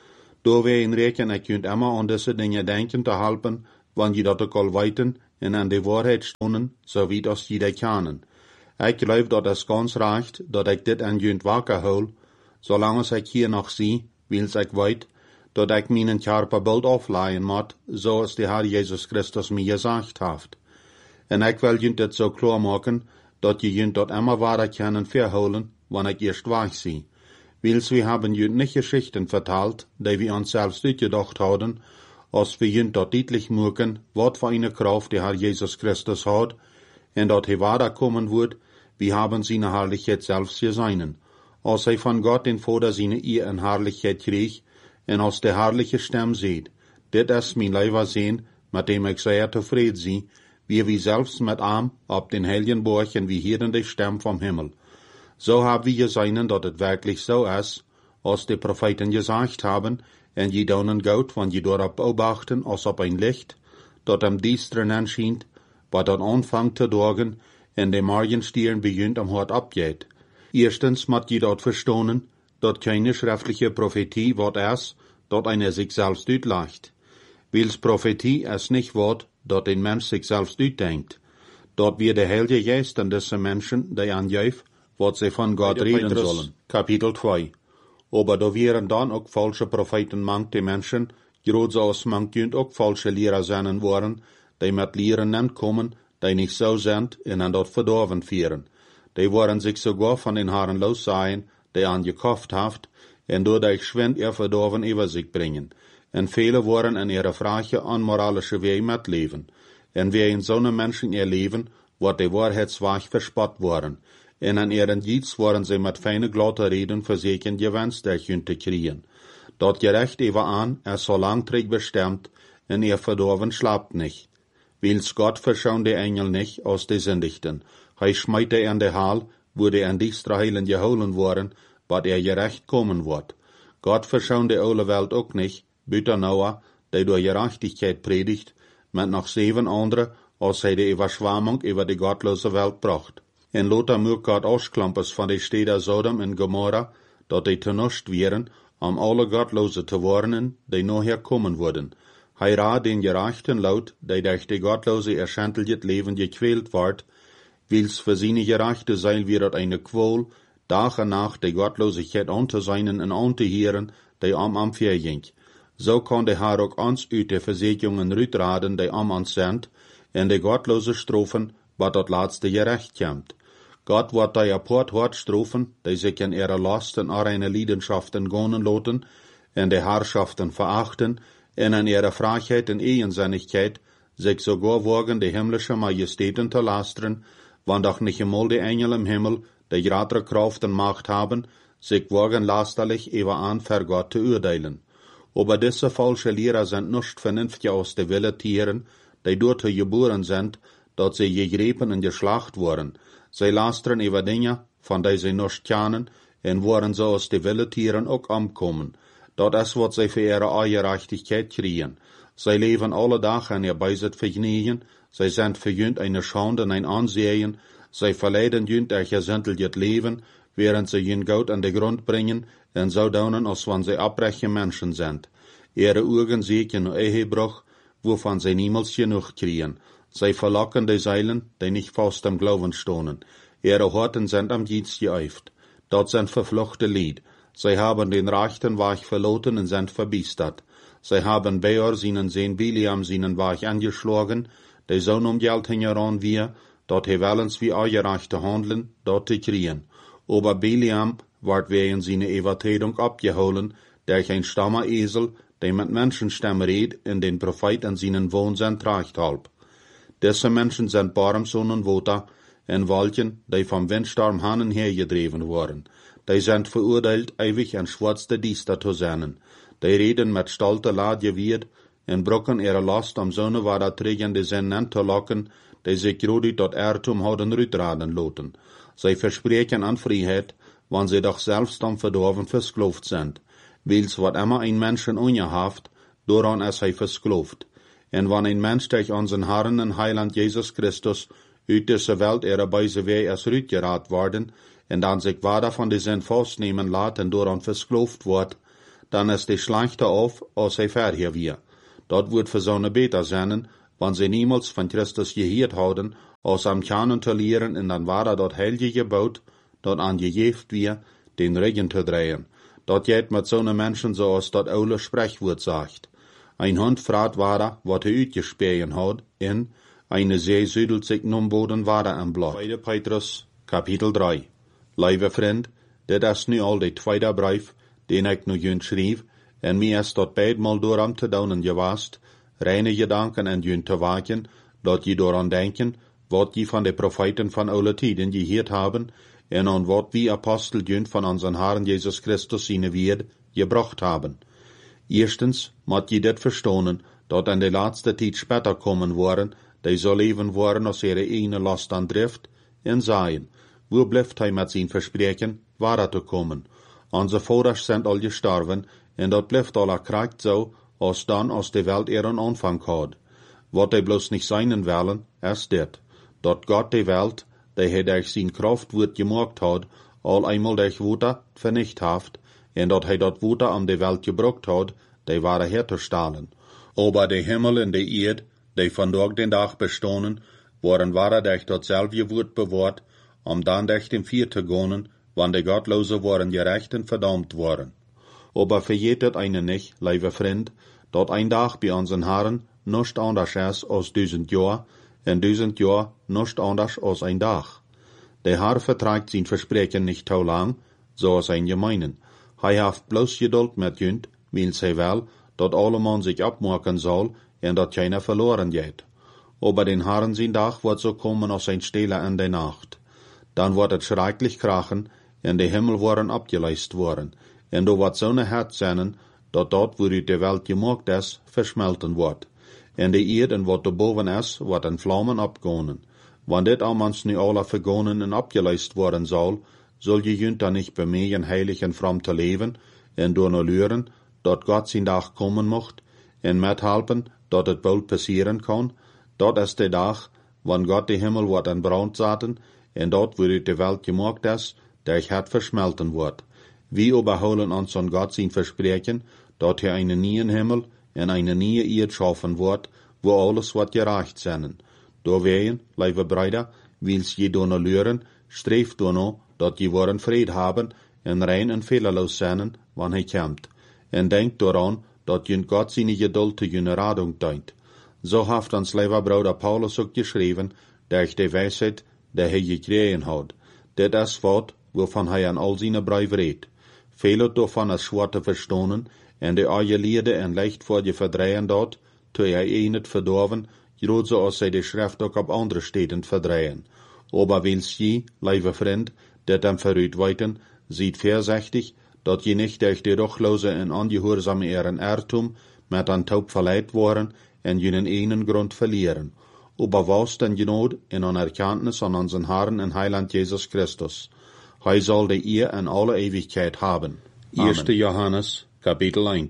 Door wij in reken, ik kunt immer aan deze dingen denken te helpen, wanneer je dat ook al weten en aan de waarheid stonden, zo wie als je dat kennen. Ik geloof dat het ganz recht, dat ik dit aan junt wakker hou, zolang ik hier nog zie, wils ik weet, dat ik mijn Körperbild afleien moet, zoals de Herr Jezus Christus mij gezegd heeft. En ik wil junt dit zo klar maken, dat je junt dat immer waarder kunnen verholen, wanneer ik eerst weg zie. Wils we hebben junt niet Geschichten verteld, die we ons selbst uitgedacht hadden, als we junt dat deutlich maken, wat voor eine Kraft de Herr Jezus Christus hat, en dat hij waarder komen wordt, we hebben zijn Herrlichkeit selbst gesehen. Als hij van Gott den Vader zijn eer en Herrlichkeit kreeg, en als de herrliche stem ziet, dit is mijn leven zijn, met dem ik zeer tevreden zie, wie zelfs met hem op den heiligen Berg en wie hieren de stem vom Himmel. Zo hebben we gezien dat het werkelijk zo is, als de Propheten gezegd hebben, en je daunen goud, want je daarop beobachten als op een licht, dat am diesteren aanschijnt, wat dan aanvangt te dagen, en de morgenstieren begint am hart opgeht. Eerstens moet je dat verstonen, dat keine schriftliche Prophetie wat is, dat einer sich selbst uitlegt. Wils Prophetie is nicht wat, dat een mens sich selbst uitdenkt. Dat wir de Heilige Geist an diese Menschen, die angeeft, wat sie von Gott reden sollen. Kapitel 2. Aber da wären dann auch falsche Propheten mangt die Menschen, groot zoals mangt junt ook falsche Lehrer zijn worden, die met Lehren aankomen, die nicht so sind, en an dat verdorven vieren. Die worden sich sogar von den Haaren los sein, die angekauft haft, en doordat schwind ihr verdorven über sich bringen. En viele worden in ihre Frage unmoralische Wege mitleven. En wie in zo'n Menschen ihr Leben, wordt de Wahrheitsweg verspott worden. En an ihren Dietz worden sie mit feine glatte Reden verseken gewenst te kriegen. Dat gerecht even an, so langträg bestimmt, en ihr verdorven schlapt nicht. Wils Gott verschauen die Engel nicht aus de Sündichten. Hij schmeit in de Hal, wo de an diestre Heilen geholen worden, wat gerecht kommen wird. Gott verschauen de oude Welt ook nicht, buiten Noah, die door Gerechtigkeit predigt, met nog 7 andere, als hij de Überschwemmung über de gottlose Welt bracht. En Lothar moet Gott ausklampers van de steden Sodom en Gomorra, dat die tenuscht wären, alle Gottlose te warnen, die nachher kommen würden. Hij raad den Gerechten laut, die durch de Gottlose erschändelt Leben gequält ward, wils für seine Gerechte sein wird eine Qual, Tag en Nacht de Gottlosigkeit an te zijn en an te heren, die am verging. So kann de Herr ook ons uit de verzekeringen uitraden, die ons sind, en de Gottlose strofen, wat dat laatste gerecht komt. Gott wordt die apart hart strofen, die sich in ihre Last en reine Leidenschaften gonnen laten, en de Herrschaften verachten, en in ihre Freiheit en Ehensinnigkeit sich sogar wagen, de himmlische Majestäten te lasteren, wann doch nicht einmal die Engel im Himmel, die größere Kraft und Macht haben, sich wagen lasterlich über an für Gott zu urteilen. Aber diese falsche Lehrer sind nicht vernünftig aus der Wille Tieren, die dort geboren sind, dass sie gegriffen und geschlacht wurden. Sie lastern über Dinge, von denen sie nicht kennen, und waren so aus der Wille Tieren auch umkommen. Dat is wat sie für ihre Ungerechtigkeit kriegen. Sie leben alle Tag in ihr Beisitz vergnügen, sie sind für jünd eine Schande und ein Ansehen, sie verleiden jünd durch gesinteltes Leben, während sie jünd Gott an den Grund bringen, und so daunen, als wenn sie abbrechen Menschen sind. Ihre Augen sehen nur Ehebruch, wovon sie niemals genug kriegen. Sie verlocken die Seilen, die nicht fast am Glauben stohnen. Ihre Horten sind am Jieds geäuft. Dort sind verfluchte Lied. Sie haben den rechten Weg verloren und sind verbiestert. Sie haben Beor seinen Sohn Biliam seinen Weg angeschlagen, die so um Geld hingeran wir, dort he wellens wie ungerechte handeln, dort te kriegen. Aber Biliam ward wegen seiner Übertretung abgeholen, durch ein stammer Esel, der mit Menschenstimme redet, in den Propheten seinen Wohnsinn tragt halb. Diese Menschen sind Barmsonnen Wota, in Wolken, die vom Windsturm hannen hergedreven worden. Die sind verurteilt, ewig ein schwarze Diester zu sein. Die reden mit stolter Ladje wird, en brokken ihre Last am Sonne war da trägende Sinnen zu locken, die sich gerade dort Irrtum haben rütraden loten. Sie versprechen an Freiheit, wann sie doch selbst am Verdorben versklavt sind. Wils wat immer ein Menschen ungehaft, daran ist er versklavt. En wann ein Mensch durch unseren Herrn und Heiland Jesus Christus uit diese Welt ihre Beise weh als rütgerat worden, en dan sich weiter von die Sinn festnehmen laat en daran versklavt wordt, dann ist die schlechter auf, als hij vorher wir. Dat wird für so beter sein, wenn sie niemals von Christus gehört haben, aus am Kernen zu lehren, und dann war dort heilige gebaut, dort angejeft wir, den Regen zu drehen. Dort geht mit so Menschen so, als dat oude Sprechwort sagt. Ein Hund fragt Wader, wat hij uitgespähen hat, en eine See südelt sich nun Boden Wader am Blatt. 2. Petrus, Kapitel 3. Lieve vriend, dit is nu al de tweede brief, den ik nu junt schreef, en mij is dat beidmaal door am te doen gewaast, reine gedanken en junt te waken, dat je door aan denken, wat je van de profeten van oude tijden gehoord hebben, en aan wat wie Apostel junt van onze Herrn Jezus Christus zijn Word gebracht hebben. Eerstens moet je dit verstonen, dat in de laatste tijd später komen worden, die zo leven worden als ihre ene last aan drift, en zeggen, wo blijft hij met zijn verspreken, waar te komen? Onze vaders zijn al gestorven, en dat blijft al kracht zo, als dan als de Welt ihren Anfang had. Wat hij bloos niet zijn willen, is dit, dat God de Welt, die hij durch zijn kracht wordt gemaakt had, al eenmaal durch Water vernicht heeft, en dat hij dat Water aan de Welt gebracht had, die waren herzustellen. Aber de Himmel en de Erd, die vandaag den Dag bestonen, waren durch datzelfde Woord bewaard, dan durch den Vier te gaan, wann de Gottlose waren gerechten verdammt worden. Aber vergetet eine nicht, lieve vriend, dat ein Dag bij onze Herren nichts anders is als 1000 jaar, en 1000 jaar nichts anders als ein Dag. Der Herr verträgt sein Versprechen nicht so lang, so als ein gemeinen. Hij heeft bloß Geduld mit junt, weil hij wel, dat alleman sich abmaken soll, en dat keiner verloren geht. Aber den Herren sein Dag wird so kommen als ein Stille in der Nacht. Dann wird es schrecklich krachen, en de Himmel worden abgeleist worden, en do wird so ne Herz sein, dat dort, wo die Welt gemaakt is, verschmelten wordt. En de Erde, wat erboven is, wordt in Vlammen abgonen. Wann dit allmans nu alle vergonen en abgeleist worden soll je junt dan nicht bemühen, heilig en fromm te leven, en door no leren, dat Gott zijn Dag komen mocht, en methelpen, dat het bald passieren kan. Dat is de Dag, wann Gott de Himmel wordt in brand zaten, en dat, wo de Welt gemaakt is, durch het verschmelten wordt. Wie überholen ons an Gott zijn versprechen, dat hij einen nieuwen Himmel en eine nieuwe Erde schaffen wordt, wo alles wat gerecht zijn. Doorwegen, lieve Brüder, wils je door no leren, streeft door no, dat je worden vrede haben en rein en fehlerloos zijn, wann hij komt. En denkt daaraan, dat je Gott zijn geduld te je radung dient. Zo heeft ons lieve Bruder Paulus ook geschreven, durch de wijsheid, die hij gekregen had. Dit is wat, waarvan hij aan al zijn brieven redt. Vele daarvan is schwer te verstonen, en de aangeleerde en leicht voor je verdrehen dat, terwijl hij een het verdorven, groot zoals zij de schrift ook op andere steden verdrehen. Aber wils je, lieve vriend, dit hem vooruit weten, ziet voorzichtig, dat je niet durch de ruchloze en ongehoorzame ihren Irrtum met een taub verleid worden en je een enen grond verlieren. Aber was denn genood in een erkenntnis aan onze Herrn en Heiland Jesus Christus. Hij zal de eer en alle Ewigkeit haben. 1. Johannes, Kapitel 1.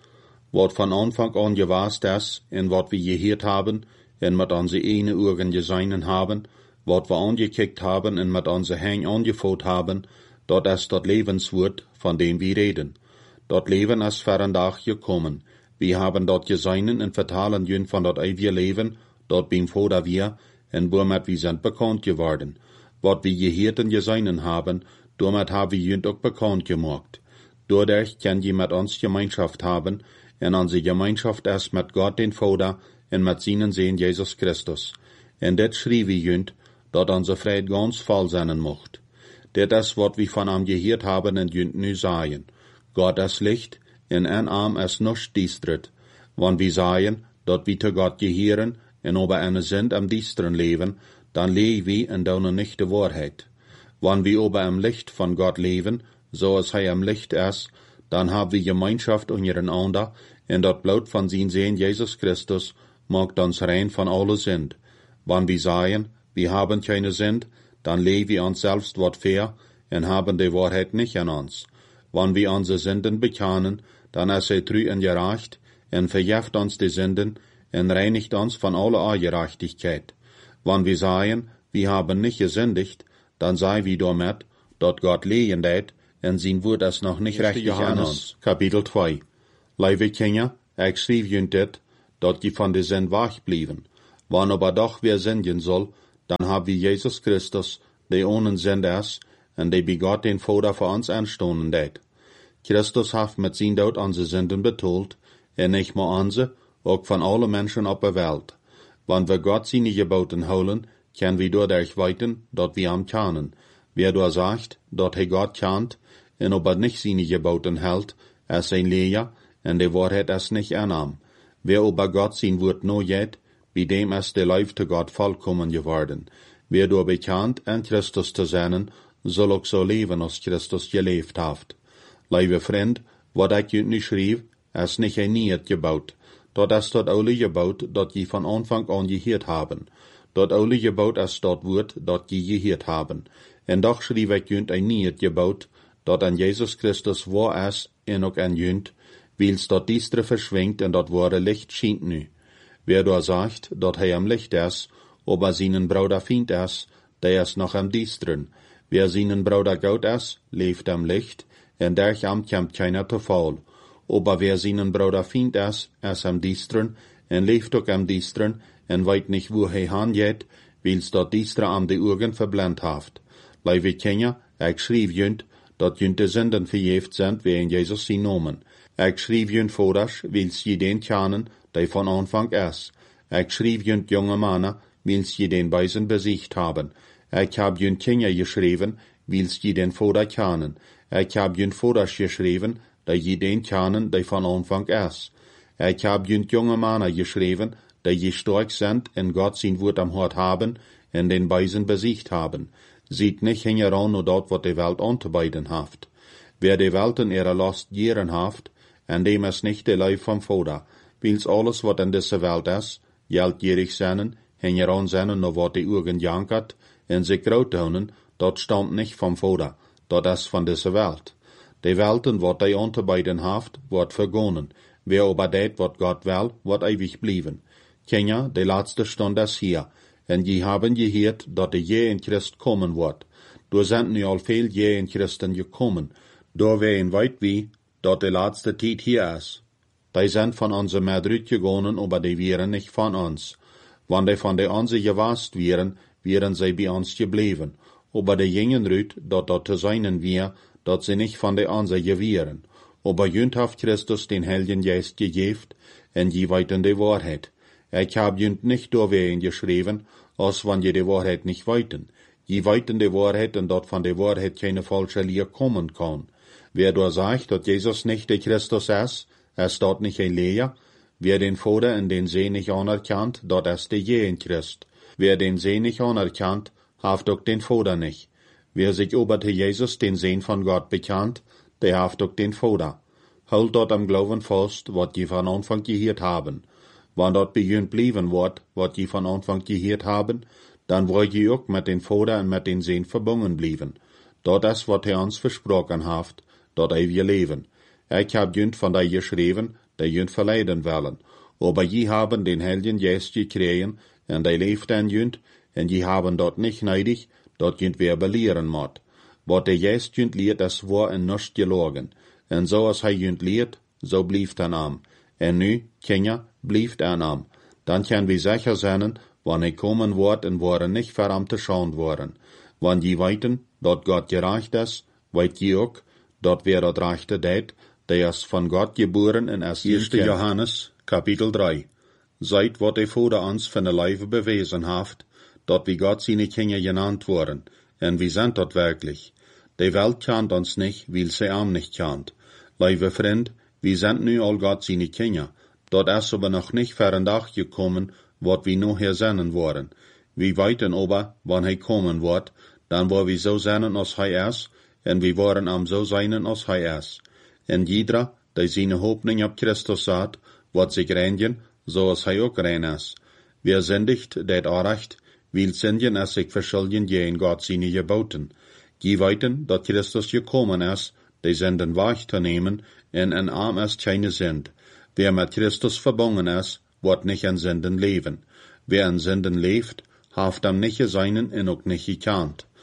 Wat van Anfang an gewaast is, en wat we gehoord hebben, en met onze ene Augen gesehen haben, wat we angekickt haben en met onze Hänge angevoelt hebben, dat is dat Lebenswoord, van dem we reden. Dat Leben is vandaag gekommen. We hebben dat gesehen en vertalen jun van dat eeuwige Leben, dat beim Vader wir, en womit we zijn bekend geworden. Wat we gehoord en gesehen haben, damit haben wir jun ook bekend gemaakt. Dadurch kann je met ons Gemeinschaft haben, en onze Gemeinschaft is met Gott den Vader en met zijn Sohn Jesus Christus. En dit schreef we junt, dat onze vrijheid ganz voll zijn mocht. Dit is wat we van hem gehoord hebben en junt nu zeggen. Gott is licht, en in hem is nichts diestret. Want we zeggen, dat we te Gott gehören, en over eine sind am diesteren leven, dan leven we en doen nicht de Wahrheit. Wann wir over im Licht von Gott leben, so als hij im Licht is, dan haben wir Gemeinschaft untereinander, en dat Blut von zijn Sohn Jesus Christus macht uns rein von alle Sünd. Wann wir sagen, wir haben keine Sünd, dann leben wir uns selbst wat fair, en haben die Wahrheit nicht in uns. Wann wir unsere Sünden bekennen, dann ist er treu en gerecht, en vergift uns die Sünden, en reinigt uns von aller Ungerechtigkeit. Wann wir sagen, wir haben nicht gesündigt, dann sei wir damit, dat Gott lehen deed, en zijn woord is nog niet rechtig aan ons. Kapitel 2. Lieve kinderen, ik schreef jullie dit, dat je van de zin wacht blijven. Wanneer aber doch weer zenden zal, dan hebben we Jezus Christus, die ohne zend is, en die bij God den Vader voor ons aanstonden deed. Christus heeft met zijn dood onze zinden betaald, en niet maar onze, ook van alle mensen op de wereld. Want we God zijn geboten houden, kunnen we doordat weten, dat we hem kennen. Wer door zegt, dat hij God kent, en ob niet zijn geboten houdt, is zijn leer, en de waarheid is niet aan hem. Wer over God zijn woord no jet, bij dem is de lief te God volkomen geworden. Wer door bekend en Christus te zijn, zal ook zo leven als Christus geleefd heeft. Lieve vriend, wat ik je nu schreef, is niet een nieuw gebouwd. Dat is dat oude gebouwd dat je van aanvang aan gehoord hebben. Dat oude gebouwd is dat woord dat je gehoord hebben. En doch schreef ik je een nieuw gebouwd, dat aan Jezus Christus waar is en ook aan junt, wils dat diestre verschwingt en dat ware licht schijnt nu. Wer door zegt dat hij am licht is, aber zijn bruder vriend is, der is nog am diesteren. Wer zijn bruder goud is, leeft am licht, en derch am komt keiner te val. Aber wer zijn bruder vriend is am diesteren, en leeft ook am diesteren, en weet niet wo hij han jet, wils dat diestre am de ogen verblind heeft. Lieve kinderen, ik schreef junt, dat junt de zinden vergeeft zijn wie in Jezus zijn nomen. Ik schreef junt voorders, wils je den kennen, die van aanvang is. Ik schreef junt jonge mannen, wils je den beisen bezicht haben. Ik heb junt kinderen geschreven, wils je den Vader kennen. Ik heb junt voorders geschreven, dat je den kennen, die van aanvang is. Ik heb junt jonge mannen geschreven, dat je sterk zijn en God zijn woord am hart haben, en den beisen bezicht haben. Ziet nicht hingeran nur dat wat de Welt anzubeiden haft. Wer de Welt in ihrer Last gieren haft, en dem is nicht de Leib vom Vader, wils alles wat in deze Welt is, geldgierig zijn, hingeran zijn nur wat de Augen jankert, en zich groot houden, dat stammt nicht vom Vader, dat is van deze Welt. De Welten wat de anzubeiden haft, wordt vergonnen, wer aber deed wat God wil, wordt ewig blijven. Kinderen, de laatste stund is hier, en je hebben gehoord dat de je in Christ komen wordt. Door zijn nu al veel je in Christen gekomen. Door wij weet wie dat de laatste tijd hier is. Die zijn van onze medruit gegaan, aber die waren niet van ons. Want die van de onze gewast waren zij bij ons gebleven. Aber de gingen ruit dat te zijn wir, dat ze niet van de onze geweren. Aber junt heeft Christus den Heiligen Geist gegeven, en je weten de waarheid. Ik heb junt nicht doorwegen geschreven, als wann je de waarheid nicht weten. Je weten de waarheid en dat van de waarheid keine falsche leer kommen kan. Wer door zegt dat Jezus nicht de Christus is dat nicht een leer. Wer den Vader en den Sohn nicht anerkannt, dat is de je in Christ. Wer den Sohn nicht anerkannt, haft ook den Vader nicht. Wer sich ober te Jezus den Sohn von Gott bekannt, der haft ook den Vader. Houd dat am Glauben vast, wat je van Anfang gehoord haben. Wann dort begünt blieben wordt, wat je van Anfang gehoord haben, dan wordt je ook met den Vader en met den Sohn verbunden blijven. Dat is wat hij ons versproken heeft, dat eeuwige leven. Ik heb junt van die geschreven, die junt verleiden willen. Aber je hebben den Heiligen Geist gekregen, en die leeft en junt, en je hebben dat niet nodig, dat junt weer beleeren moet. Wat de Geist junt leert is waar en niets gelogen. En zoals hij junt leert, zo blijft aan hem. En nu, kinderen, blijft aan hem. Dan kan we zeker zijn, wanneer hij komen wordt en worden niet voor hem te schauen worden. Want je weten, dat God gerecht is, weet je ook, dat wer dat rechte deed, der is van God geboren en is 1. Johannes, kapitel 3. Seid wat de Vader ons van de leven bewezen heeft, dat we God seine Kinder genannt worden, en we zijn dat werkelijk. De Welt kent ons niet, weil sie hem nicht kent. Lieve vriend, we zijn nu al God seine Kinder. Dat is aber nog niet voor een dag gekomen, wat we nu hier zijn worden. We weten aber, wanneer hij komen wordt, dan waar we zo zijn als hij is, en we worden am zo zijn als hij is. En iedere, die zijn hoopning op Christus zet, wordt zich reinigen, zoals hij ook rein is. Wer sündigt, deed aanrecht, wil zindjen is zich verschillen je in God zijn geboten. Je weten, dat Christus gekomen is, die zinden weg te nemen, en een arm is keine zind. Wer met Christus verbunden is, wordt niet in zinden leven. Wer in zinden leeft, heeft hem niet gezien en ook niet gekend.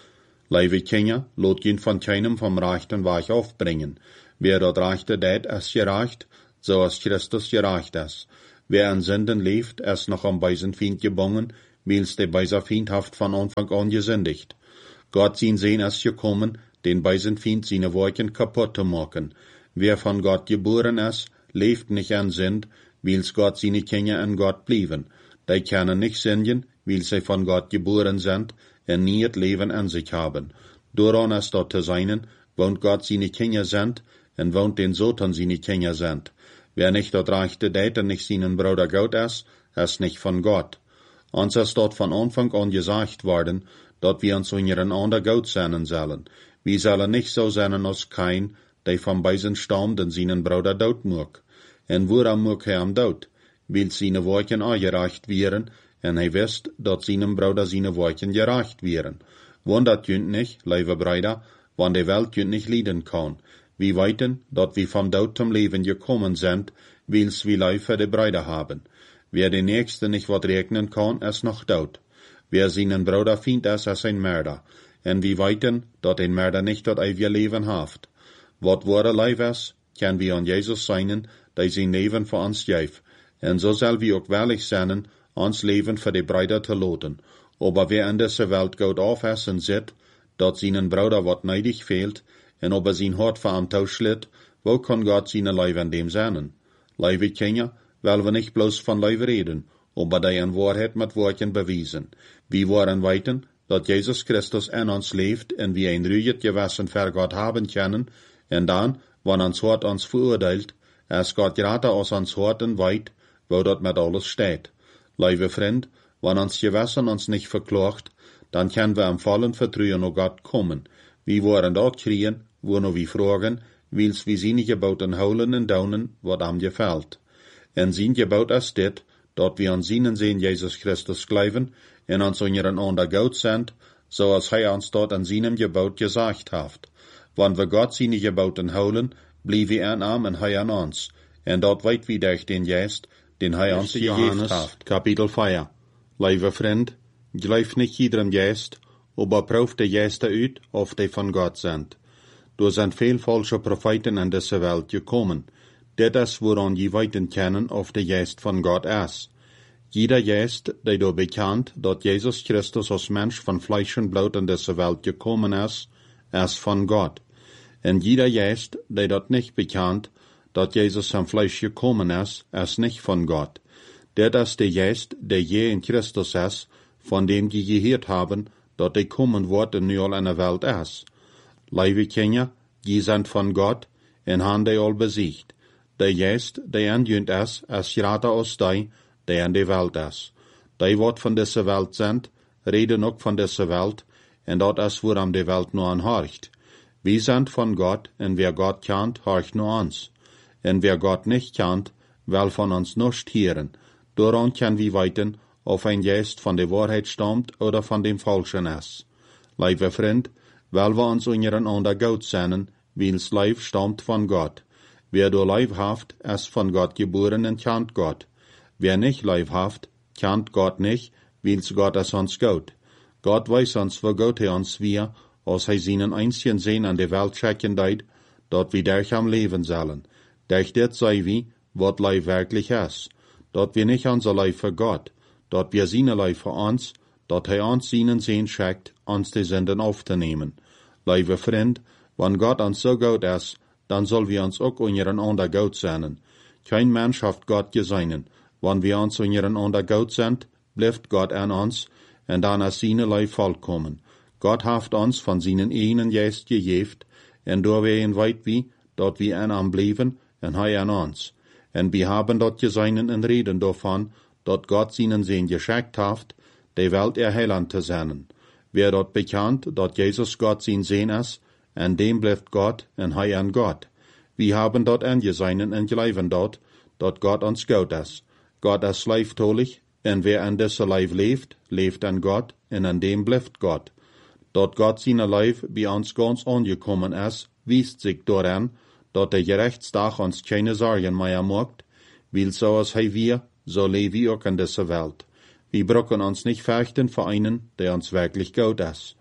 Lieve Kinder, lot je van keinem vom rechten Weg aufbringen. Wer dort rechte deed, is gerecht, zoals Christus gerecht is. Wer an Sünden leeft, is noch am Beisenfeind gebongen, wils de Beiserfeind haft von Anfang an gesündigt. Gott sein Sehen ist gekommen, den Beisenfeind seine Werken kaputt zu machen. Wer von Gott geboren ist, leeft nicht an Sünd, wils Gott seine Kinder an Gott blieben. Die können nicht sündigen, weil sie von Gott geboren sind und nie het Leben an sich haben. Daran ist dort zu sein, wohnt Gott seine Kinder sind und wohnt den Satan seine Kinder sind. Wer nicht dort rechte deed und nicht seinen Bruder Gott ist nicht von Gott. Uns ist dort von Anfang an gesagt worden, dass wir uns untereinander Gott sein sollen. Wir sollen nicht so sein als kein, der von beiden stammt und seinen Bruder dort mag. Und woran mag er am dort? Weil seine Worten angereicht wären, und er wisst, dass seinem Bruder seine Worten gereicht wären. Wundert jünt nicht, liebe Brüder, wann die Welt jünt nicht leiden kann. Wir weiten, dass wir vom Tod zum Leben gekommen sind, weil's wir Leib für die Brüder haben. Wer den Nächsten nicht wat regnen kann, ist noch tot. Wer seinen Bruder findet, ist ein Mörder. Und wir weiten, dass ein Mörder nicht das ewige Leben haft. Wat wahre Leib ist, kann wir an Jesus sein, der sein Leben für uns gibt. Und so soll wir auch willig sein, uns Leben für die Brüder zu loten. Aber wer in dieser Welt Gott aufessen sieht, dass seinen Bruder wat neidig fehlt, und ob sein Hart für am Tausch schlitt, wo kann Gott seine Leib an dem sein? Liebe Kinder, weil wir nicht bloß von Leib reden, aber die in Wahrheit mit Worten bewiesen. Wir wollen weiten, dass Jesus Christus in uns lebt und wir ein ruhiges Gewissen für Gott haben können, und dann, wenn uns Hart uns verurteilt, ist Gott gerade aus uns Harten weit, wo dort mit alles steht. Liebe Freund, wenn uns Gewissen uns nicht verklagt, dann können wir im vollen Vertrauen auf Gott kommen. Wir wollen dort kriegen, wo nur wir fragen, wils wir seine Geboten holen und daunen, was am gefällt. Und sein Gebot ist dit, dass wir an seinen Sehen Jesus Christus glauben und uns untereinander Gott sind, so als er uns dort an seinem Gebot gesagt hat. Wenn wir Gott seine Geboten holen, blieben wir an ihm und er an uns. Und dort weit wie durch den Geist, den er uns gegeben hat. Kapitel 4. Liebe Freund, glaub nicht jedem Geist, aber prüft die Geister uit, ob die von Gott sind. Da sind viel falsche Propheten in diese Welt gekommen. Das ist, woran die weiten kennen, ob der Geist von Gott ist. Jeder Geist, der da bekannt, dass Jesus Christus als Mensch von Fleisch und Blut in diese Welt gekommen ist von Gott. Und jeder Geist, der dort nicht bekannt, dass Jesus am Fleisch gekommen ist nicht von Gott. Das ist der Geist, der je in Christus ist, von dem die gehört haben, dass der kommen wird und nu all in der Welt ist. Liebe Kinder, die sind von Gott und haben die all besiegt. Der Geist, der anjünt ist gerade aus der in der Welt ist. Die, wat von dieser Welt sind, reden auch von dieser Welt, und das ist, woran die Welt nur anhorcht. Wir sind von Gott, und wer Gott kennt, horcht nur uns. Und wer Gott nicht kennt, will von uns nicht hören. Daran können wir weiten, ob ein Geist von der Wahrheit stammt oder von dem Falschen ist. Liebe Freund, weil wir uns untereinander Gott sein, weil's Leib stammt von Gott. Wer du Leib haft, ist von Gott geboren und kennt Gott. Wer nicht Leib haft, kennt Gott nicht, weil's Gott ist uns Gott. Gott weiß uns, wo Gott uns wir, als er seinen einzigen Sehen an der Welt schicken deit, dort wir durch am Leben sollen. Durch das sei wie, wat Leib wirklich ist. Dort wir nicht unser Leib für Gott, dort wir seine Leib für uns, dort er uns seinen Sehen schickt, uns die Sünden aufzunehmen. Liebe Freund, wenn Gott uns so gut ist, dann soll wir uns auch untereinander gut sein. Kein Mensch hat Gott geseinen. Wenn wir uns untereinander gut sind, bleibt Gott an uns, und dann ist seine Leib vollkommen. Gott hat uns von seinen einen Geist gegeben, und da wir ihn weit wie, dort wir an ihm blieben, und er an uns. Und wir haben dort geseinen und reden davon, dort Gott seinen Sehen geschickt hat, die Welt erhellen zu sein. Wer dort bekannt, dort Jesus Gott sein Sehen ist, an dem bleibt Gott, und er an Gott. Wir haben dort angeseinen und glauben dort Gott uns Gott ist. Gott ist leibtolich, und wer an dieser Leib lebt an Gott, und an dem bleibt Gott. Dort Gott seine Leib bei uns ganz angekommen ist, wiest sich daran, dass der Gerichtstag uns keine Sorgen mehr macht, weil so als wir, so leben wir auch in dieser Welt. Wir brauchen uns nicht fürchten vor einen, der uns wirklich Gott ist.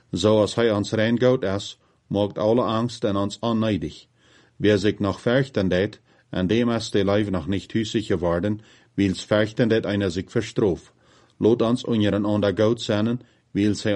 So als hij ons reingout is, maakt alle Angst en ons onneidig. Wer sich noch fürchten det, an dem ist der Leib noch nicht hüssig geworden, wils fürchten det einer sich verstrof. Lot uns unseren ander Gott sennen, wils hij